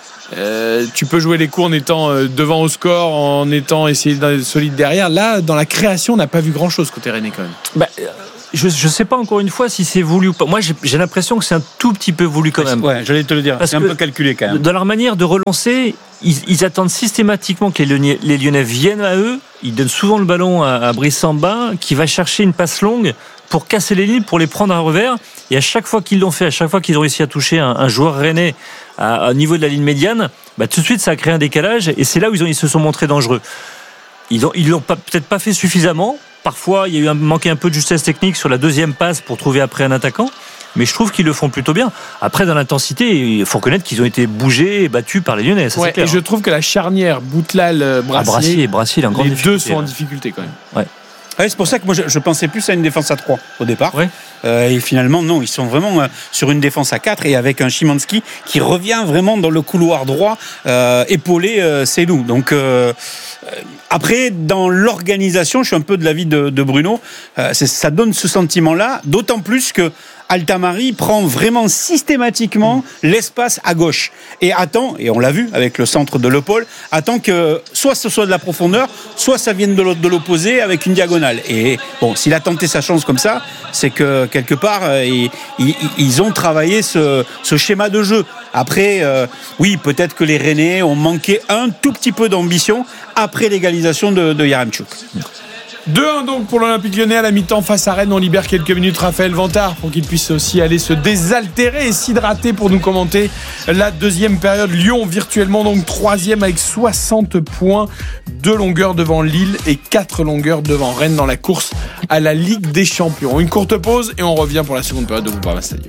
Tu peux jouer les coups en étant devant au score, en étant essayé d'être solide derrière. Là, dans la création, on n'a pas vu grand-chose côté Rennais quand même. Je ne sais pas encore une fois si c'est voulu ou pas. Moi, j'ai l'impression que c'est un tout petit peu voulu quand même. Ouais, j'allais te le dire. Parce c'est un peu calculé quand même. Dans leur manière de relancer, ils attendent systématiquement que les Lyonnais viennent à eux. Ils donnent souvent le ballon à Brice Samba, qui va chercher une passe longue pour casser les lignes, pour les prendre à revers. Et à chaque fois qu'ils l'ont fait, à chaque fois qu'ils ont réussi à toucher un joueur rennais au niveau de la ligne médiane, tout de suite ça a créé un décalage. Et c'est là où ils se sont montrés dangereux. Ils l'ont peut-être pas fait suffisamment. Parfois, il y a manqué un peu de justesse technique sur la deuxième passe pour trouver après un attaquant. Mais je trouve qu'ils le font plutôt bien. Après, dans l'intensité, il faut reconnaître qu'ils ont été bougés et battus par les Lyonnais. Ça, c'est clair. Et je trouve que la charnière Boutlal-Brassier, les deux sont en difficulté quand même. Ouais. Ouais, c'est pour ça que moi je pensais plus à une défense à 3 au départ. Ouais. Et finalement, non, ils sont vraiment sur une défense à 4 et avec un Szymanski qui revient vraiment dans le couloir droit, épauler Seydou. Donc, après, dans l'organisation, je suis un peu de l'avis de Bruno, ça donne ce sentiment-là, d'autant plus que Altamari prend vraiment systématiquement l'espace à gauche et attend, et on l'a vu avec le centre de l'épaule, attend que soit ce soit de la profondeur, soit ça vienne de l'opposé avec une diagonale. Et bon, s'il a tenté sa chance comme ça, c'est que quelque part ils ont travaillé ce schéma de jeu. Après, oui, peut-être que les Rennais ont manqué un tout petit peu d'ambition après l'égalisation de Yaremchuk. 2-1 donc pour l'Olympique Lyonnais à la mi-temps face à Rennes. On libère quelques minutes Raphaël Vantard pour qu'il puisse aussi aller se désaltérer et s'hydrater pour nous commenter la deuxième période. Lyon virtuellement donc 3e avec 60 points, 2 longueurs devant Lille et 4 longueurs devant Rennes dans la course à la Ligue des Champions. Une courte pause et on revient pour la seconde période de Groupama Stadium.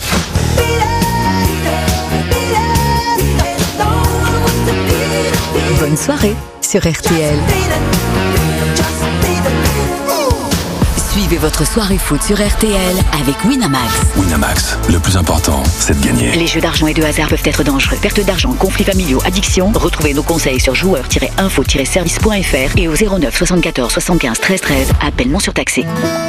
Bonne soirée sur RTL. Suivez votre soirée foot sur RTL avec Winamax. Winamax, le plus important, c'est de gagner. Les jeux d'argent et de hasard peuvent être dangereux. Perte d'argent, conflits familiaux, addiction. Retrouvez nos conseils sur joueurs-info-service.fr et au 09 74 75 13 13. Appel non surtaxé.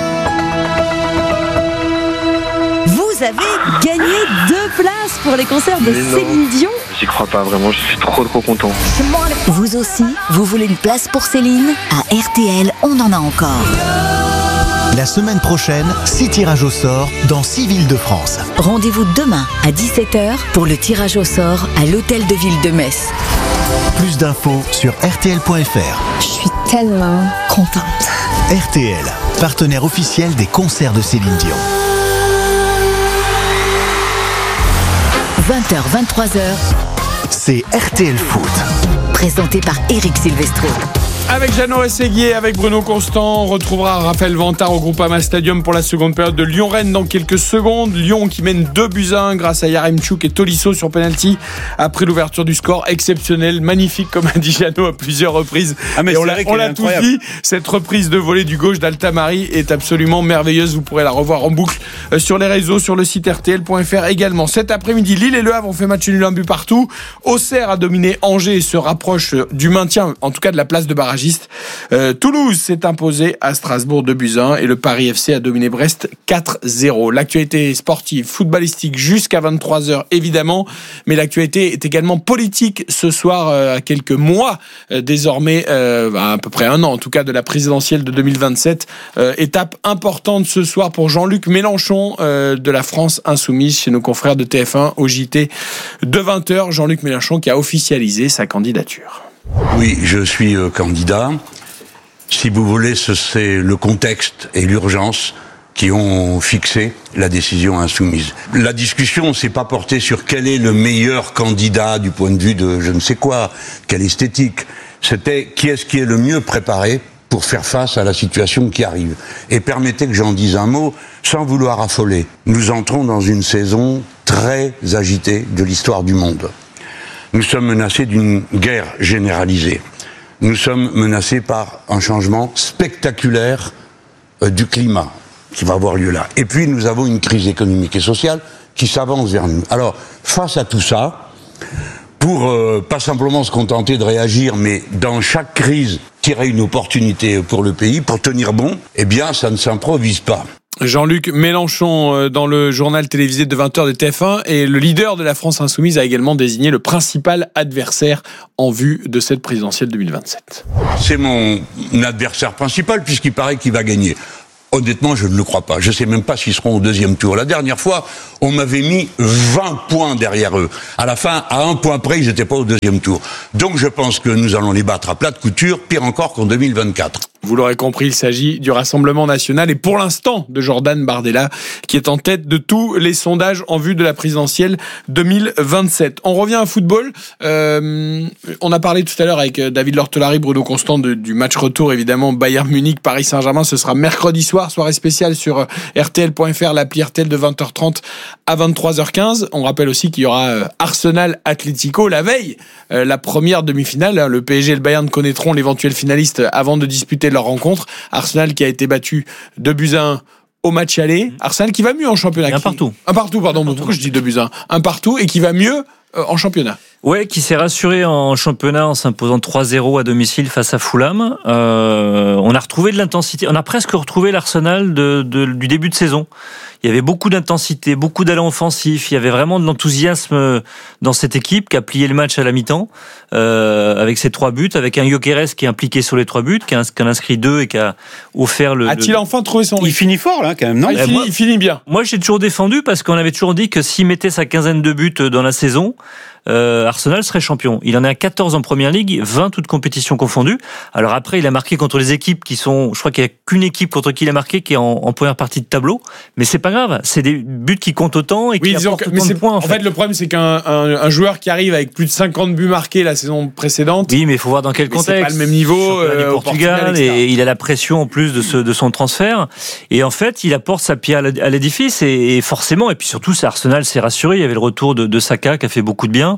Vous avez gagné 2 places pour les concerts de Céline Dion. J'y crois pas vraiment, je suis trop content. Vous aussi, vous voulez une place pour Céline ? À RTL, on en a encore. La semaine prochaine, 6 tirages au sort dans 6 villes de France. Rendez-vous demain à 17h pour le tirage au sort à l'Hôtel de Ville de Metz. Plus d'infos sur rtl.fr. Je suis tellement contente. RTL, partenaire officiel des concerts de Céline Dion. 20h, 23h. C'est RTL Foot. Présenté par Eric Silvestro. Avec Jeannot Ességuier, avec Bruno Constant, on retrouvera Raphaël Vantard au Groupama Stadium pour la seconde période de Lyon-Rennes dans quelques secondes. Lyon qui mène 2-1 grâce à Yaremchuk et Tolisso sur penalty après l'ouverture du score exceptionnel, magnifique comme a dit Jeannot à plusieurs reprises. Mais on l'a tous dit, cette reprise de volée du gauche d'Altamari est absolument merveilleuse. Vous pourrez la revoir en boucle sur les réseaux, sur le site rtl.fr également. Cet après-midi, Lille et Le Havre ont fait match nul, un but partout. Auxerre a dominé Angers et se rapproche du maintien, en tout cas de la place de barrage. Toulouse s'est imposé à Strasbourg 2-1 et le Paris FC a dominé Brest 4-0. L'actualité sportive, footballistique jusqu'à 23h évidemment, mais l'actualité est également politique ce soir à quelques mois désormais, à peu près un an en tout cas de la présidentielle de 2027. Étape importante ce soir pour Jean-Luc Mélenchon de la France Insoumise chez nos confrères de TF1 au JT de 20h. Jean-Luc Mélenchon qui a officialisé sa candidature. Oui, je suis candidat. Si vous voulez, c'est le contexte et l'urgence qui ont fixé la décision insoumise. La discussion s'est pas portée sur quel est le meilleur candidat du point de vue de je ne sais quoi, quelle esthétique. C'était qui est le mieux préparé pour faire face à la situation qui arrive. Et permettez que j'en dise un mot, sans vouloir affoler. Nous entrons dans une saison très agitée de l'histoire du monde. Nous sommes menacés d'une guerre généralisée. Nous sommes menacés par un changement spectaculaire du climat qui va avoir lieu là. Et puis nous avons une crise économique et sociale qui s'avance vers nous. Alors, face à tout ça, pour pas simplement se contenter de réagir, mais dans chaque crise, tirer une opportunité pour le pays, pour tenir bon, eh bien, ça ne s'improvise pas. Jean-Luc Mélenchon dans le journal télévisé de 20h de TF1 et le leader de la France Insoumise a également désigné le principal adversaire en vue de cette présidentielle 2027. C'est mon adversaire principal puisqu'il paraît qu'il va gagner. Honnêtement, je ne le crois pas. Je ne sais même pas s'ils seront au deuxième tour. La dernière fois, on m'avait mis 20 points derrière eux. À la fin, à 1 point près, ils n'étaient pas au deuxième tour. Donc je pense que nous allons les battre à plat de couture, pire encore qu'en 2024. Vous l'aurez compris, il s'agit du Rassemblement National et pour l'instant de Jordan Bardella qui est en tête de tous les sondages en vue de la présidentielle 2027. On revient à football. On a parlé tout à l'heure avec David Lortelari, Bruno Constant du match retour évidemment Bayern Munich, Paris Saint-Germain. Ce sera mercredi soir, soirée spéciale sur RTL.fr, l'appli RTL de 20h30 à 23h15. On rappelle aussi qu'il y aura Arsenal Atlético la veille, la première demi-finale. Le PSG et le Bayern connaîtront l'éventuel finaliste avant de disputer leur rencontre. Arsenal qui a été battu 2-1 au match aller. Arsenal qui va mieux en championnat. Un partout, pardon. Pourquoi je dis 2-1 ? Un partout et qui va mieux en championnat. Ouais, qui s'est rassuré en championnat en s'imposant 3-0 à domicile face à Fulham. On a retrouvé de l'intensité. On a presque retrouvé l'Arsenal du début de saison. Il y avait beaucoup d'intensité, beaucoup d'allant offensif. Il y avait vraiment de l'enthousiasme dans cette équipe qui a plié le match à la mi-temps avec ses 3 buts, avec un Gyökeres qui est impliqué sur les 3 buts, qui a inscrit 2 et qui a offert le... A-t-il enfin trouvé son rythme ? Il finit fort là quand même, non ? Il finit bien. Moi j'ai toujours défendu parce qu'on avait toujours dit que s'il mettait sa quinzaine de buts dans la saison, Arsenal serait champion. Il en est à 14 en première ligue, 20 toutes compétitions confondues. Alors après, il a marqué contre les équipes qui sont, je crois qu'il n'y a qu'une équipe contre qui il a marqué qui est en première partie de tableau, mais c'est pas grave, c'est des buts qui comptent autant et qui apportent autant de points. En fait, le problème c'est qu'un joueur qui arrive avec plus de 50 buts marqués la saison précédente. Oui, mais il faut voir dans quel contexte. C'est pas le même niveau au Portugal et il a la pression en plus de son transfert. Et en fait, il apporte sa pierre à l'édifice et forcément, et puis surtout, Arsenal s'est rassuré. Il y avait le retour de Saka qui a fait beaucoup de bien.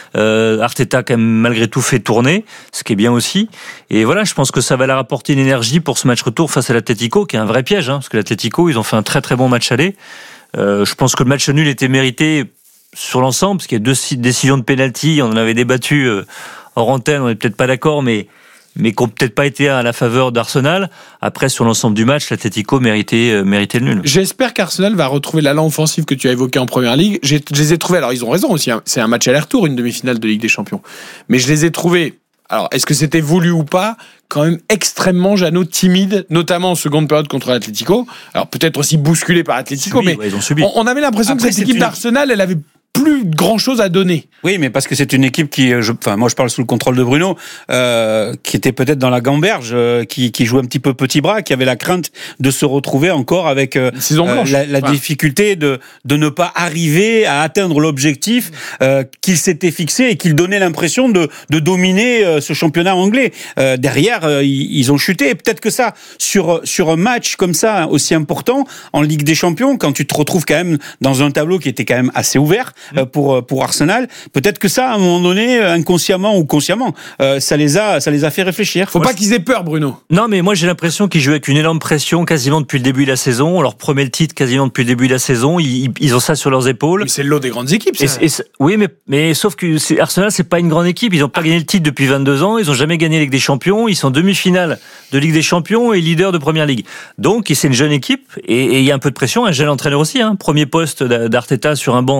Arteta quand même malgré tout fait tourner, ce qui est bien aussi. Et voilà, je pense que ça va leur apporter une énergie pour ce match retour face à l'Atlético, qui est un vrai piège, parce que l'Atlético, ils ont fait un très très bon match aller. Je pense que le match nul était mérité sur l'ensemble, parce qu'il y a 2 décisions de pénalty, on en avait débattu hors antenne, on n'est peut-être pas d'accord, mais qui n'ont peut-être pas été à la faveur d'Arsenal. Après, sur l'ensemble du match, l'Atlético méritait le nul. J'espère qu'Arsenal va retrouver l'allant offensif que tu as évoqué en première ligue. Je les ai trouvés, alors ils ont raison aussi, c'est un match aller-retour, une demi-finale de Ligue des Champions. Mais je les ai trouvés, alors est-ce que c'était voulu ou pas, quand même extrêmement, Jeannot, timide, notamment en seconde période contre l'Atlético. Alors peut-être aussi bousculé par l'Atlético, mais ils ont subi. On avait l'impression que cette équipe d'Arsenal, elle avait plus grand chose à donner. Oui, mais parce que c'est une équipe qui, moi je parle sous le contrôle de Bruno, qui était peut-être dans la gamberge, qui jouait un petit peu petit bras, qui avait la crainte de se retrouver encore avec la difficulté de ne pas arriver à atteindre l'objectif qu'il s'était fixé et qu'il donnait l'impression de dominer ce championnat anglais. Derrière, ils ont chuté. Et peut-être que ça, sur un match comme ça aussi important en Ligue des Champions, quand tu te retrouves quand même dans un tableau qui était quand même assez ouvert pour Arsenal, peut-être que ça, à un moment donné, inconsciemment ou consciemment, ça les a fait réfléchir. Faut pas qu'ils aient peur, Bruno. Non, mais moi j'ai l'impression qu'ils jouent avec une énorme pression quasiment depuis le début de la saison. On leur promet le titre quasiment depuis le début de la saison. Ils ont ça sur leurs épaules. Mais c'est le lot des grandes équipes, ça. Oui, mais sauf que Arsenal, c'est pas une grande équipe. Ils ont pas gagné le titre depuis 22 ans. Ils ont jamais gagné la Ligue des Champions. Ils sont en demi-finale de Ligue des Champions et leader de Première Ligue. Donc, c'est une jeune équipe et il y a un peu de pression. Un jeune entraîneur aussi. Premier poste d'Arteta sur un banc, c'est Arsenal.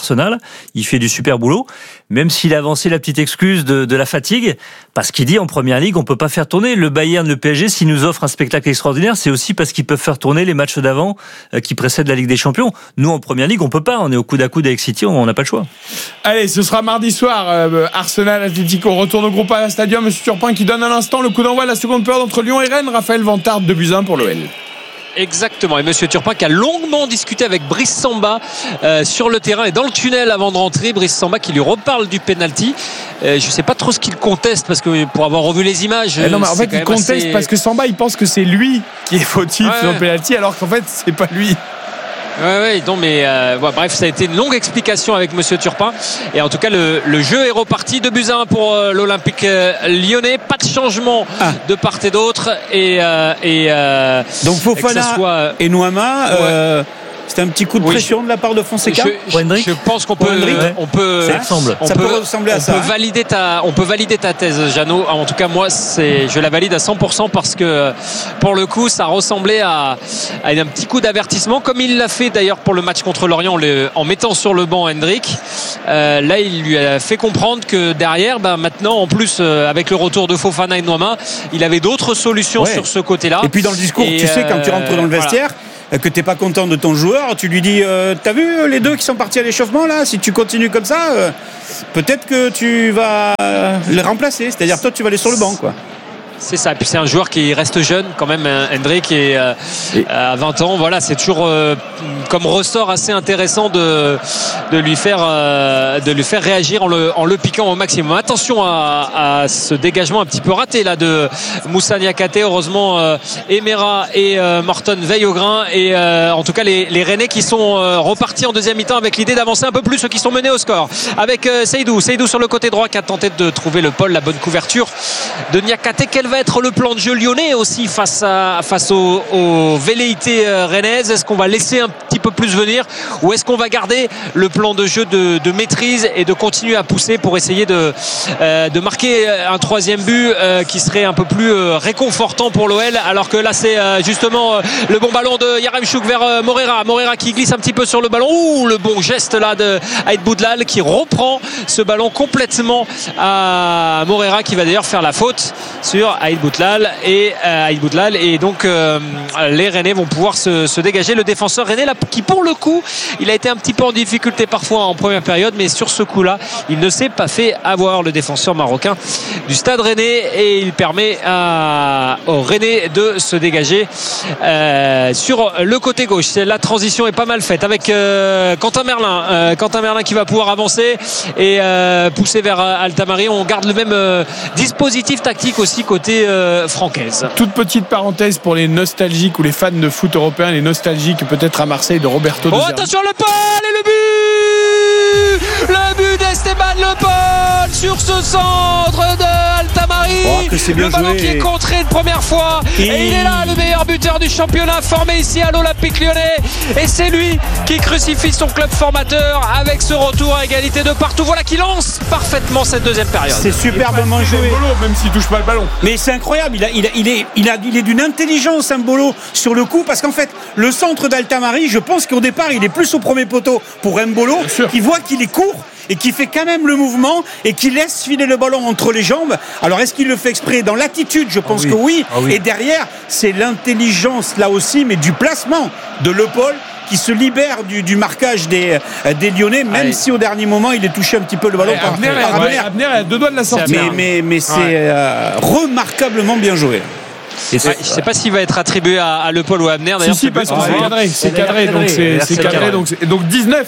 Arsenal. Il fait du super boulot, même s'il a avancé la petite excuse de la fatigue, parce qu'il dit en Première Ligue, on peut pas faire tourner. Le Bayern, le PSG, s'ils nous offrent un spectacle extraordinaire, c'est aussi parce qu'ils peuvent faire tourner les matchs d'avant qui précèdent la Ligue des Champions. Nous, en Première Ligue, on peut pas. On est au coude à coude avec City, on n'a pas le choix. Allez, ce sera mardi soir, Arsenal Atlético. Retourne au Groupama Stadium. Monsieur Turpin qui donne à l'instant le coup d'envoi de la seconde période entre Lyon et Rennes. Raphaël Vantard, 2-1 pour l'OL. Exactement, et Monsieur Turpin qui a longuement discuté avec Brice Samba sur le terrain et dans le tunnel avant de rentrer. Brice Samba qui lui reparle du penalty. Je ne sais pas trop ce qu'il conteste, parce que pour avoir revu les images, non, mais en fait il conteste parce que Samba il pense que c'est lui qui est fautif sur le penalty, alors qu'en fait c'est pas lui. Ouais, non, mais bref, ça a été une longue explication avec Monsieur Turpin. Et en tout cas, le jeu est reparti. 2-1 pour l'Olympique lyonnais. Pas de changement de part et d'autre. Donc Fofana et Nouama. C'était un petit coup de pression de la part de Fonseca. Je pense qu'on peut ressembler à ça. On peut valider ta thèse, Jeannot. En tout cas, moi, je la valide à 100% parce que pour le coup, ça ressemblait à un petit coup d'avertissement, comme il l'a fait d'ailleurs pour le match contre Lorient en mettant sur le banc Hendrick. Là, il lui a fait comprendre que derrière, maintenant, en plus, avec le retour de Fofana et Nouama, il avait d'autres solutions sur ce côté-là. Et puis dans le discours, tu sais, quand tu rentres dans le vestiaire. Que t'es pas content de ton joueur, tu lui dis t'as vu les deux qui sont partis à l'échauffement là, si tu continues comme ça peut-être que tu vas les remplacer, c'est-à-dire toi tu vas aller sur le banc quoi. C'est ça, et puis c'est un joueur qui reste jeune quand même, Hendrick, et à 20 ans, voilà, c'est toujours comme ressort assez intéressant de lui faire réagir en le piquant au maximum. Attention à ce dégagement un petit peu raté là de Moussa Niakhaté. Heureusement Emera et Morton veillent au grain, et en tout cas les Rennais qui sont repartis en deuxième mi-temps avec l'idée d'avancer un peu plus, ceux qui sont menés au score, avec Seydou sur le côté droit qui a tenté de trouver le Paul, la bonne couverture de Niakhaté. Quel va être le plan de jeu lyonnais aussi face aux velléités rennaises? Est-ce qu'on va laisser un petit peu plus venir, ou est-ce qu'on va garder le plan de jeu de maîtrise et de continuer à pousser pour essayer de marquer un troisième but qui serait un peu plus réconfortant pour l'OL, alors que là c'est justement le bon ballon de Yaremchuk vers Morera qui glisse un petit peu sur le ballon. Le bon geste là de Aïd Boudlal qui reprend ce ballon complètement à Morera, qui va d'ailleurs faire la faute sur Aïd Boudlal, et donc les Rennais vont pouvoir se dégager. Le défenseur rennais là, qui pour le coup il a été un petit peu en difficulté parfois en première période, mais sur ce coup là il ne s'est pas fait avoir, le défenseur marocain du Stade Rennais, et il permet aux Rennais de se dégager sur le côté gauche. La transition est pas mal faite avec Quentin Merlin qui va pouvoir avancer et pousser vers Altamari. On garde le même dispositif tactique aussi côté francaise. Toute petite parenthèse pour les nostalgiques ou les fans de foot européen, les nostalgiques peut-être à Marseille de Roberto De Zerbi. Attention, le Paul et le but d'Esteban Le Paul sur ce centre de Altamari. Le ballon qui est contré une première fois, et il est là, le meilleur buteur du championnat, formé ici à l'Olympique lyonnais, et c'est lui qui crucifie son club formateur avec ce retour à égalité de partout. Voilà qui lance parfaitement cette deuxième période. C'est superbement joué, même s'il touche pas le ballon. Mais c'est incroyable, il est d'une intelligence, Mbolo, sur le coup, parce qu'en fait le centre d'Altamari, je pense qu'au départ il est plus au premier poteau pour Mbolo, qui voit qu'il est court et qui fait quand même le mouvement et qui laisse filer le ballon entre les jambes. Alors est-ce qu'il le fait exprès? Dans l'attitude, je pense que oui. Et derrière, c'est l'intelligence là aussi, mais du placement de Le Paul, qui se libère du marquage des Lyonnais, même si au dernier moment il est touché un petit peu le ballon par Abner a deux doigts de la sortie. Mais c'est remarquablement bien joué. Je ne sais pas s'il va être attribué à Le Paul ou à Abner d'ailleurs. Si, parce que c'est cadré, donc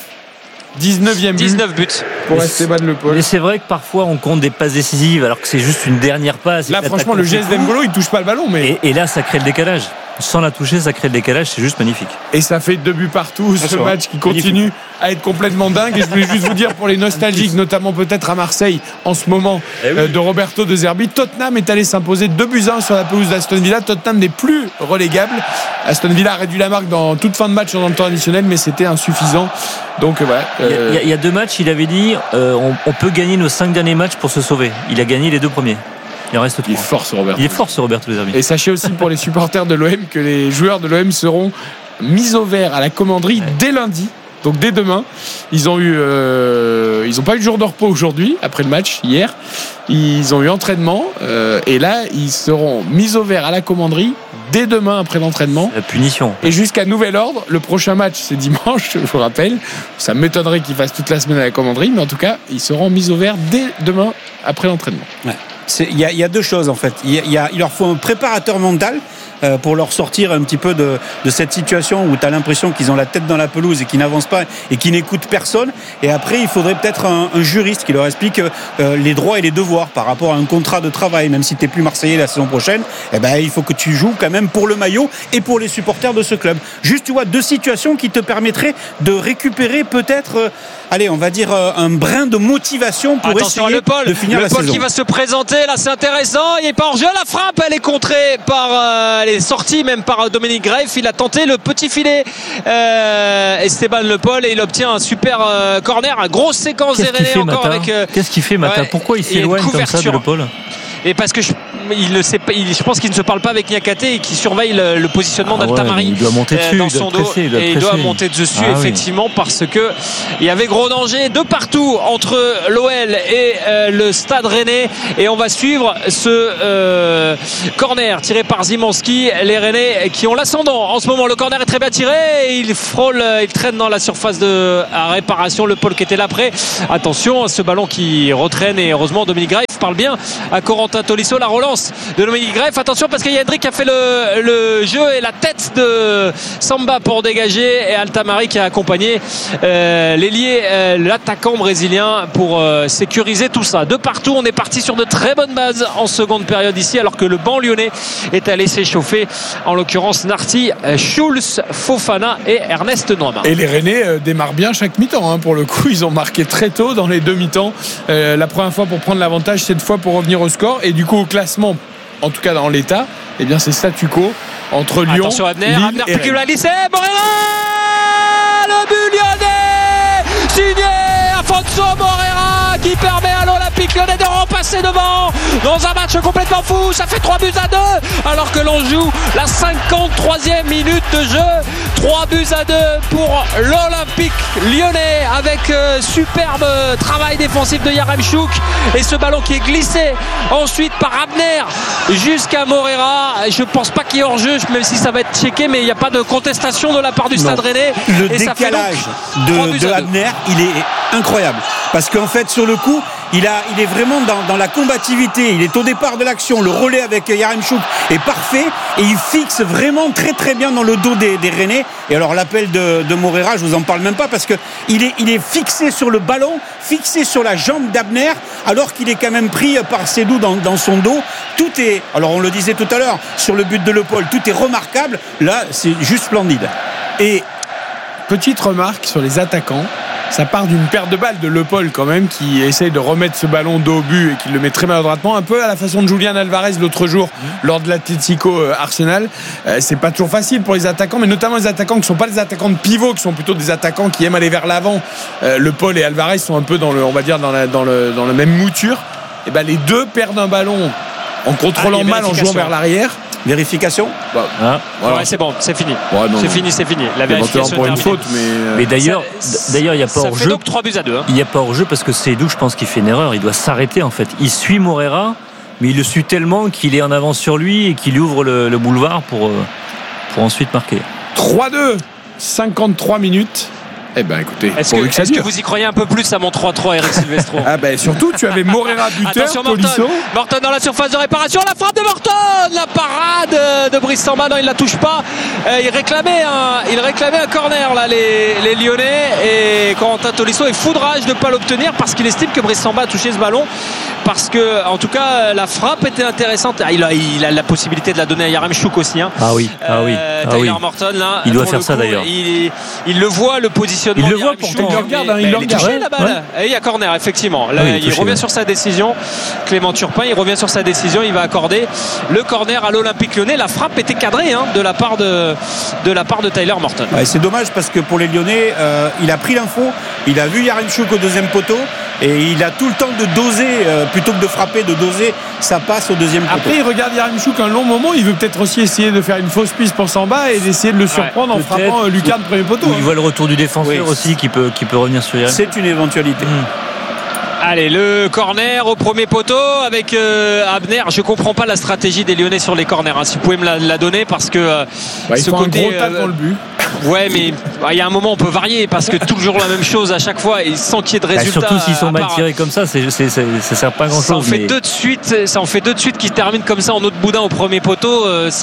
19 buts pour Esteban Le Paul. Mais c'est vrai que parfois on compte des passes décisives alors que c'est juste une dernière passe. Là franchement le geste d'Embolo il touche pas le ballon, mais et là ça crée le décalage. Sans la toucher, ça crée le décalage, c'est juste magnifique. Et ça fait 2 buts partout, ce match qui continue à être complètement dingue. Et je voulais juste vous dire, pour les nostalgiques, notamment peut-être à Marseille en ce moment, de Roberto De Zerbi, Tottenham est allé s'imposer 2-1 sur la pelouse d'Aston Villa. Tottenham n'est plus relégable. Aston Villa a réduit la marque dans toute fin de match dans le temps additionnel, mais c'était insuffisant. Donc voilà. Il y a 2 matchs, il avait dit on peut gagner nos 5 derniers matchs pour se sauver. Il a gagné les 2 premiers. Il en reste 3. Il est fort ce Roberto De Zerbi. Et sachez aussi pour les supporters de l'OM que les joueurs de l'OM seront mis au vert à la commanderie dès lundi Donc dès demain, ils n'ont pas eu de jour de repos aujourd'hui après le match hier. Ils ont eu entraînement et là ils seront mis au vert à la commanderie dès demain après l'entraînement. La punition. Et jusqu'à nouvel ordre, le prochain match c'est dimanche, je vous rappelle. Ça m'étonnerait qu'ils fassent toute la semaine à la commanderie, mais en tout cas ils seront mis au vert dès demain après l'entraînement. Ouais. Il y a deux choses en fait. Il leur faut un préparateur mental pour leur sortir un petit peu de cette situation où tu as l'impression qu'ils ont la tête dans la pelouse et qu'ils n'avancent pas et qu'ils n'écoutent personne. Et après, il faudrait peut-être un juriste qui leur explique les droits et les devoirs par rapport à un contrat de travail. Même si tu n'es plus Marseillais la saison prochaine, il faut que tu joues quand même pour le maillot et pour les supporters de ce club. Juste, tu vois, deux situations qui te permettraient de récupérer peut-être, on va dire, un brin de motivation pour essayer de finir la saison. Le Paul qui va se présenter, là c'est intéressant, il n'est pas hors jeu, la frappe elle est contrée par... elle est sortie même par Dominique Greif. Il a tenté le petit filet Esteban Le Paul et il obtient un super corner. Une grosse séquence des Rennais encore avec. Qu'est-ce qu'il fait Mata? Pourquoi il s'éloigne comme ça de Le Paul? Et parce que je pense qu'il ne se parle pas avec Niakhaté et qu'il surveille le positionnement d'Altamari. Il doit monter dessus, dans son dos. Et il doit monter dessus effectivement parce que il y avait gros danger de partout entre l'OL et le Stade Rennais. Et on va suivre ce corner tiré par Zimanski. Les Rennais qui ont l'ascendant en ce moment. Le corner est très bien tiré. Il frôle, il traîne dans la surface de réparation. Le Paul qui était là près. Attention à ce ballon qui retraîne et heureusement Dominique Greif parle bien à Corentin Tolisso. La relance de Dominique Greif, attention parce qu'il y a Hendrick qui a fait le jeu et la tête de Samba pour dégager et Altamari qui a accompagné l'ailier, l'attaquant brésilien pour sécuriser tout ça. De partout, on est parti sur de très bonnes bases en seconde période ici alors que le banc lyonnais est allé s'échauffer, en l'occurrence Narti, Schulz, Fofana et Ernest Noama. Et les Rennais démarrent bien chaque mi-temps pour le coup, ils ont marqué très tôt dans les deux mi-temps, la première fois pour prendre l'avantage, cette fois pour revenir au score et du coup au classement, en tout cas dans l'état, c'est statu quo entre Lyon, attention Abner, Lille et Rennes. Morera, le but lyonnais signé Afonso Morera qui permet à l'Olympique Lyonnais de repasser devant dans un match complètement fou. Ça fait 3-2 alors que l'on joue la 53e minute de jeu. 3-2 pour l'Olympique Lyonnais avec superbe travail défensif de Yaremchuk et ce ballon qui est glissé ensuite par Abner jusqu'à Morera. Je pense pas qu'il y ait hors-jeu, même si ça va être checké, mais il n'y a pas de contestation de la part du Stade Rennais. Le décalage de Abner, il est incroyable parce qu'en fait sur le coup il est vraiment dans la combativité. Il est au départ de l'action. Le relais avec Yaremchuk est parfait et il fixe vraiment très très bien dans le dos des Rennais. Et alors l'appel de Morera, je vous en parle même pas parce que il est fixé sur le ballon, fixé sur la jambe d'Abner, alors qu'il est quand même pris par Sédou dans son dos. Tout est, alors on le disait tout à l'heure sur le but de Le Paul, tout est remarquable. Là, c'est juste splendide. Et petite remarque sur les attaquants. Ça part d'une perte de balle de Le Paul quand même qui essaye de remettre ce ballon dos au but et qui le met très maladroitement, un peu à la façon de Julian Alvarez l'autre jour lors de l'Atlético Arsenal. C'est pas toujours facile pour les attaquants, mais notamment les attaquants qui ne sont pas des attaquants de pivot, qui sont plutôt des attaquants qui aiment aller vers l'avant. Le Paul et Alvarez sont un peu dans la même mouture. Et les deux perdent un ballon en contrôlant mal, en jouant vers l'arrière. Vérification. Ouais, c'est bon, c'est fini. C'est fini. La vérification pour une faute, mais d'ailleurs, il n'y a pas hors jeu. Donc 3-2. Il n'y a pas hors jeu parce que Seydou, je pense qu'il fait une erreur. Il doit s'arrêter en fait. Il suit Morera, mais il le suit tellement qu'il est en avance sur lui et qu'il ouvre le boulevard pour ensuite marquer. 3-2, 53 minutes. Écoutez, est-ce que vous y croyez un peu plus à mon 3-3, Eric Silvestro? Surtout, tu avais Morera buteur. Attention Morton dans la surface de réparation, la frappe de Morton, la parade de Brice Samba. Non, il la touche pas. Il réclamait un corner là, les Lyonnais, et Corentin Tolisso est foudrage de ne pas l'obtenir parce qu'il estime que Brice Samba a touché ce ballon, parce que en tout cas la frappe était intéressante. Il a la possibilité de la donner à Yaremchuk aussi. Tyler Morton là, il doit faire ça d'ailleurs. Il le voit, le positionnement. Il le voit, pourtant il le regarde. Il a touché la balle. Et il y a corner effectivement. Là, il revient sur sa décision. Clément Turpin, il revient sur sa décision. Il va accorder le corner à l'Olympique Lyonnais. La frappe était cadrée de la part de Tyler Morton. C'est dommage parce que pour les Lyonnais, il a pris l'info. Il a vu Yaremchuk au deuxième poteau. et il a tout le temps de doser plutôt que de frapper, de doser sa passe au deuxième poteau. Après il regarde Yaremchuk un long moment, il veut peut-être aussi essayer de faire une fausse piste pour Samba et d'essayer de le surprendre en frappant Lucarne premier poteau. Il voit le retour du défenseur aussi qui peut revenir sur Yaremchuk. C'est une éventualité. Allez, le corner au premier poteau avec Abner. Je comprends pas la stratégie des Lyonnais sur les corners. Si vous pouvez me la donner, parce que ce côté un gros tacle dans le but. Ouais, mais il y a un moment on peut varier, parce que toujours la même chose à chaque fois et sans qu'il y ait de résultats. Surtout s'ils sont mal tirés comme ça, ça sert pas à grand chose. Ça en fait deux de suite qui terminent comme ça en autre boudin au premier poteau.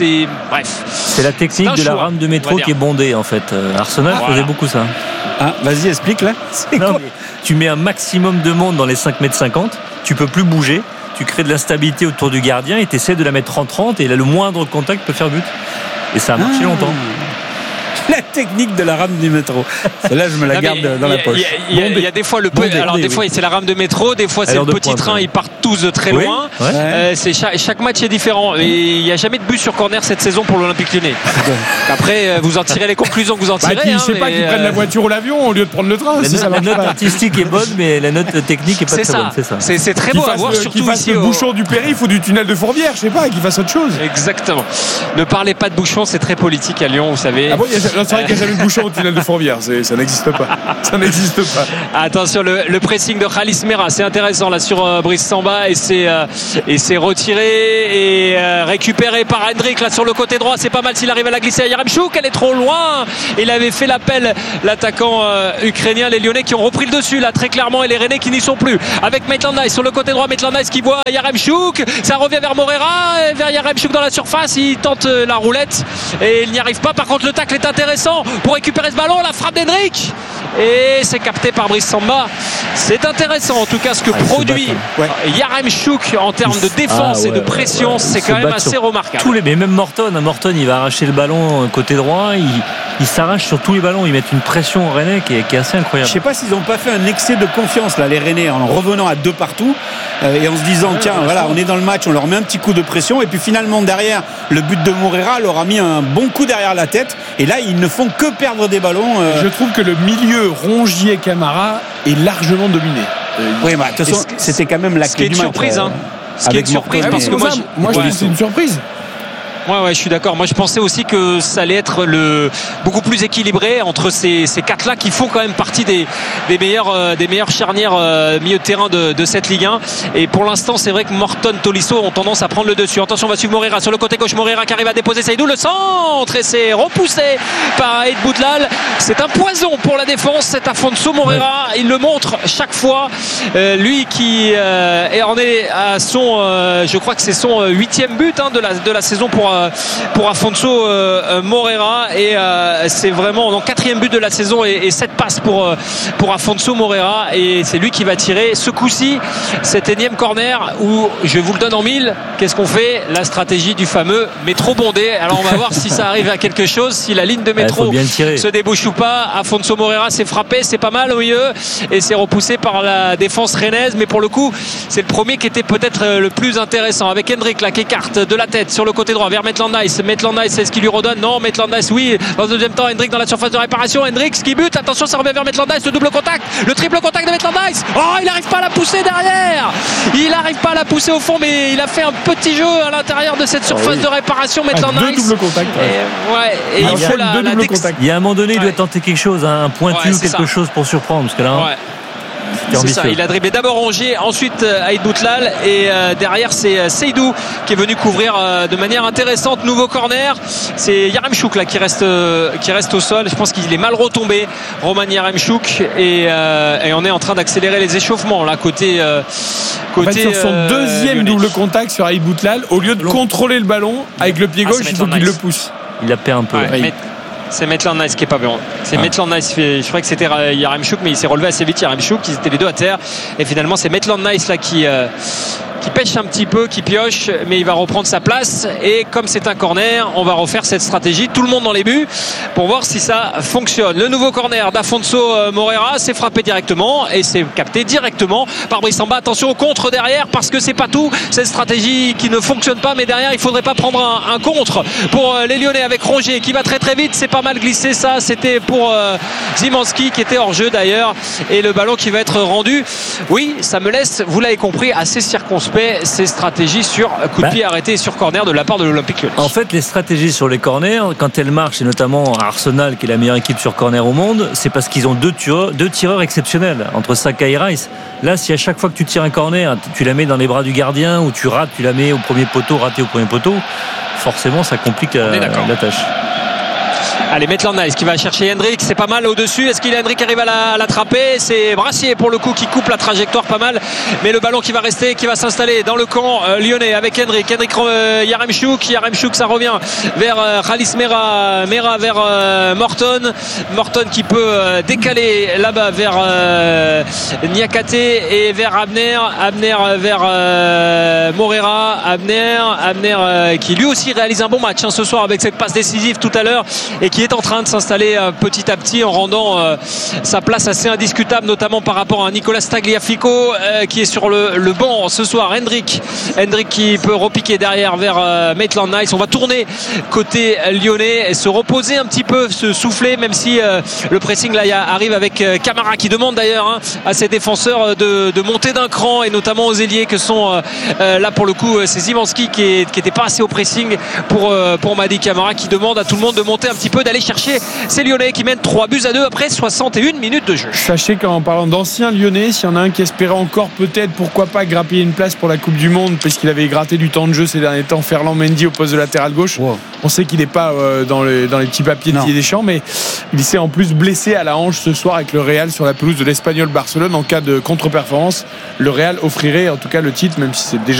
C'est la technique de la rame de métro qui est bondée en fait. Arsenal faisait beaucoup ça. Vas-y, explique là. Tu mets un maximum de monde dans les 5,50 m, tu peux plus bouger, tu crées de l'instabilité autour du gardien et tu essaies de la mettre en 30 et là le moindre contact peut faire but. Et ça a marché longtemps. La technique de la rame du métro. Là, je me la garde dans la poche. Il y a des fois des fois c'est la rame de métro, des fois c'est le petit train. Ils partent tous de très loin. Chaque match est différent. Et il n'y a jamais de but sur corner cette saison pour l'Olympique Lyonnais. Après, vous en tirez les conclusions que vous en tirez. Je sais pas qu'ils prennent la voiture ou l'avion au lieu de prendre le train. La note artistique est bonne, mais la note technique est pas très bonne. C'est très beau à voir, surtout qu'il fasse le bouchon du périph' ou du tunnel de Fourvière. Je sais pas, qu'il fasse autre chose. Exactement. Ne parlez pas de bouchon, c'est très politique à Lyon, vous savez. C'est vrai qu'il n'y a jamais de bouchon au tunnel de Fourvière, ça n'existe pas. Ça n'existe pas. Attention, le pressing de Khalis Mera, c'est intéressant là sur Brice Samba, et c'est retiré et récupéré par Hendrik là sur le côté droit. C'est pas mal s'il arrive à la glisser à Yaremchuk, elle est trop loin. Il avait fait l'appel, l'attaquant ukrainien. Les Lyonnais qui ont repris le dessus là très clairement, et les Rennais qui n'y sont plus. Avec Maitland-Nice sur le côté droit, Maitland-Nice qui voit Yaremchuk, ça revient vers Moreira, vers Yaremchuk dans la surface. Il tente la roulette et il n'y arrive pas. Par contre, le tacle est intéressant pour récupérer ce ballon, la frappe d'Hendrik et c'est capté par Brice Samba. C'est intéressant en tout cas ce que produit Yaremchuk en termes de défense et de pression. C'est quand même assez remarquable. Mais même Morton il va arracher le ballon côté droit, il s'arrache sur tous les ballons, ils mettent une pression au Rennais qui est assez incroyable. Je sais pas s'ils n'ont pas fait un excès de confiance là, les Rennais, en revenant à 2 partout et en se disant on est dans le match, on leur met un petit coup de pression, et puis finalement derrière le but de Moreira leur a mis un bon coup derrière la tête, et là ils ne font que perdre des ballons. Je trouve que le milieu Rongier-Camara est largement dominé. De toute façon c'était quand même la clé du match. Ce qui est une surprise, parce que moi je trouve que c'est une surprise. Ouais, je suis d'accord. Moi, je pensais aussi que ça allait être beaucoup plus équilibré entre ces quatre-là qui font quand même partie des meilleures charnières milieu de terrain de cette Ligue 1. Et pour l'instant, c'est vrai que Morton, Tolisso ont tendance à prendre le dessus. Attention, on va suivre Moreira sur le côté gauche. Moreira qui arrive à déposer Seydou, le centre, et c'est repoussé par Aïd Boutlal. C'est un poison pour la défense, cet Afonso Moreira. Il le montre chaque fois. Lui qui en est à son, je crois que c'est son 8e but de la saison pour Afonso Moreira, et c'est vraiment dans 4e but de la saison et 7 passes pour Afonso Moreira, et c'est lui qui va tirer ce coup-ci cet énième corner où je vous le donne en 1000. Qu'est-ce qu'on fait? La stratégie du fameux métro bondé. Alors on va voir si ça arrive à quelque chose, si la ligne de métro se débouche ou pas. Afonso Moreira s'est frappé, c'est pas mal au milieu, et c'est repoussé par la défense rennaise, mais pour le coup c'est le premier qui était peut-être le plus intéressant, avec Hendrik là qui écarte de la tête sur le côté droit vers Maitland-Nice, est-ce qu'il lui redonne? Non, Maitland-Nice oui, dans le deuxième temps. Hendrik dans la surface de réparation, Hendrik qui bute, attention, ça revient vers Maitland-Nice, le double contact, le triple contact de Maitland-Nice. Il n'arrive pas à la pousser derrière, il n'arrive pas à la pousser au fond, mais il a fait un petit jeu à l'intérieur de cette surface de réparation, Maitland-Nice. Deux double contact. Et il faut la il y a un moment donné, il doit tenter quelque chose, un pointu, quelque chose pour surprendre, parce que là c'est ça, il a dribblé d'abord Rongier, ensuite Aïd Boutlal, et derrière c'est Seydou qui est venu couvrir de manière intéressante. Nouveau corner, c'est Yaremchuk là qui reste au sol. Je pense qu'il est mal retombé, Roman Yaremchuk, et on est en train d'accélérer les échauffements là côté sur son deuxième double contact sur Aïd Boutlal, au lieu de contrôler le ballon avec le pied gauche, il faut qu'il le pousse. Il la perd un peu. C'est Maitland-Nice qui est pas bon. C'est Maitland-Nice. Je croyais que c'était Yaremchuk, mais il s'est relevé assez vite. Yaremchuk, ils étaient les deux à terre. Et finalement, c'est Maitland-Nice là qui qui pêche un petit peu, qui pioche, mais il va reprendre sa place. Et comme c'est un corner, on va refaire cette stratégie, tout le monde dans les buts, pour voir si ça fonctionne. Le nouveau corner d'Afonso Moreira, c'est frappé directement et c'est capté directement par Brice Samba. Attention au contre derrière, parce que c'est pas tout, cette stratégie qui ne fonctionne pas, mais derrière il faudrait pas prendre un contre pour les Lyonnais avec Rongier qui va très très vite. C'est pas mal glissé, ça c'était pour Szymanski qui était hors jeu d'ailleurs, et le ballon qui va être rendu. Oui, ça me laisse, vous l'avez compris, assez circonspect ces stratégies sur coup de pied arrêté et sur corner de la part de l'Olympique Lyonnais. En fait, les stratégies sur les corners, quand elles marchent, et notamment à Arsenal qui est la meilleure équipe sur corner au monde, c'est parce qu'ils ont deux tireurs exceptionnels entre Saka et Rice. Là, si à chaque fois que tu tires un corner, tu la mets dans les bras du gardien ou tu rates, tu la mets au premier poteau, raté au premier poteau, forcément ça complique la tâche. Allez, Maitland-Niles qui va chercher Hendrick, c'est pas mal au-dessus. Est-ce qu'il a Hendrick qui arrive à l'attraper? C'est Brassier pour le coup qui coupe la trajectoire pas mal, mais le ballon qui va rester, qui va s'installer dans le camp lyonnais avec Hendrick Yaremchuk, ça revient vers Khalis Mera vers Morton qui peut décaler là-bas vers Niakhaté et vers Abner vers Moreira, Abner qui lui aussi réalise un bon match ce soir avec cette passe décisive tout à l'heure et qui est en train de s'installer petit à petit en rendant sa place assez indiscutable, notamment par rapport à Nicolas Tagliafico qui est sur le banc ce soir. Hendrick qui peut repiquer derrière vers Maitland-Niles. On va tourner côté lyonnais et se reposer un petit peu, se souffler, même si le pressing là arrive avec Camara qui demande d'ailleurs à ses défenseurs de monter d'un cran, et notamment aux ailiers que sont là pour le coup c'est Szymanski qui était pas assez au pressing pour Mady Camara, qui demande à tout le monde de monter un petit peu, d'aller chercher ces Lyonnais qui mènent 3-2 après 61 minutes de jeu. Sachez qu'en parlant d'anciens Lyonnais, s'il y en a un qui espérait encore peut-être, pourquoi pas, grappiller une place pour la Coupe du Monde, puisqu'il avait gratté du temps de jeu ces derniers temps, Ferland Mendy au poste de latéral gauche. Wow. On sait qu'il n'est pas dans les petits papiers de Didier Deschamps, mais il s'est en plus blessé à la hanche ce soir avec le Real sur la pelouse de l'Espagnol Barcelone. En cas de contre-performance, le Real offrirait en tout cas le titre, même si c'est déjà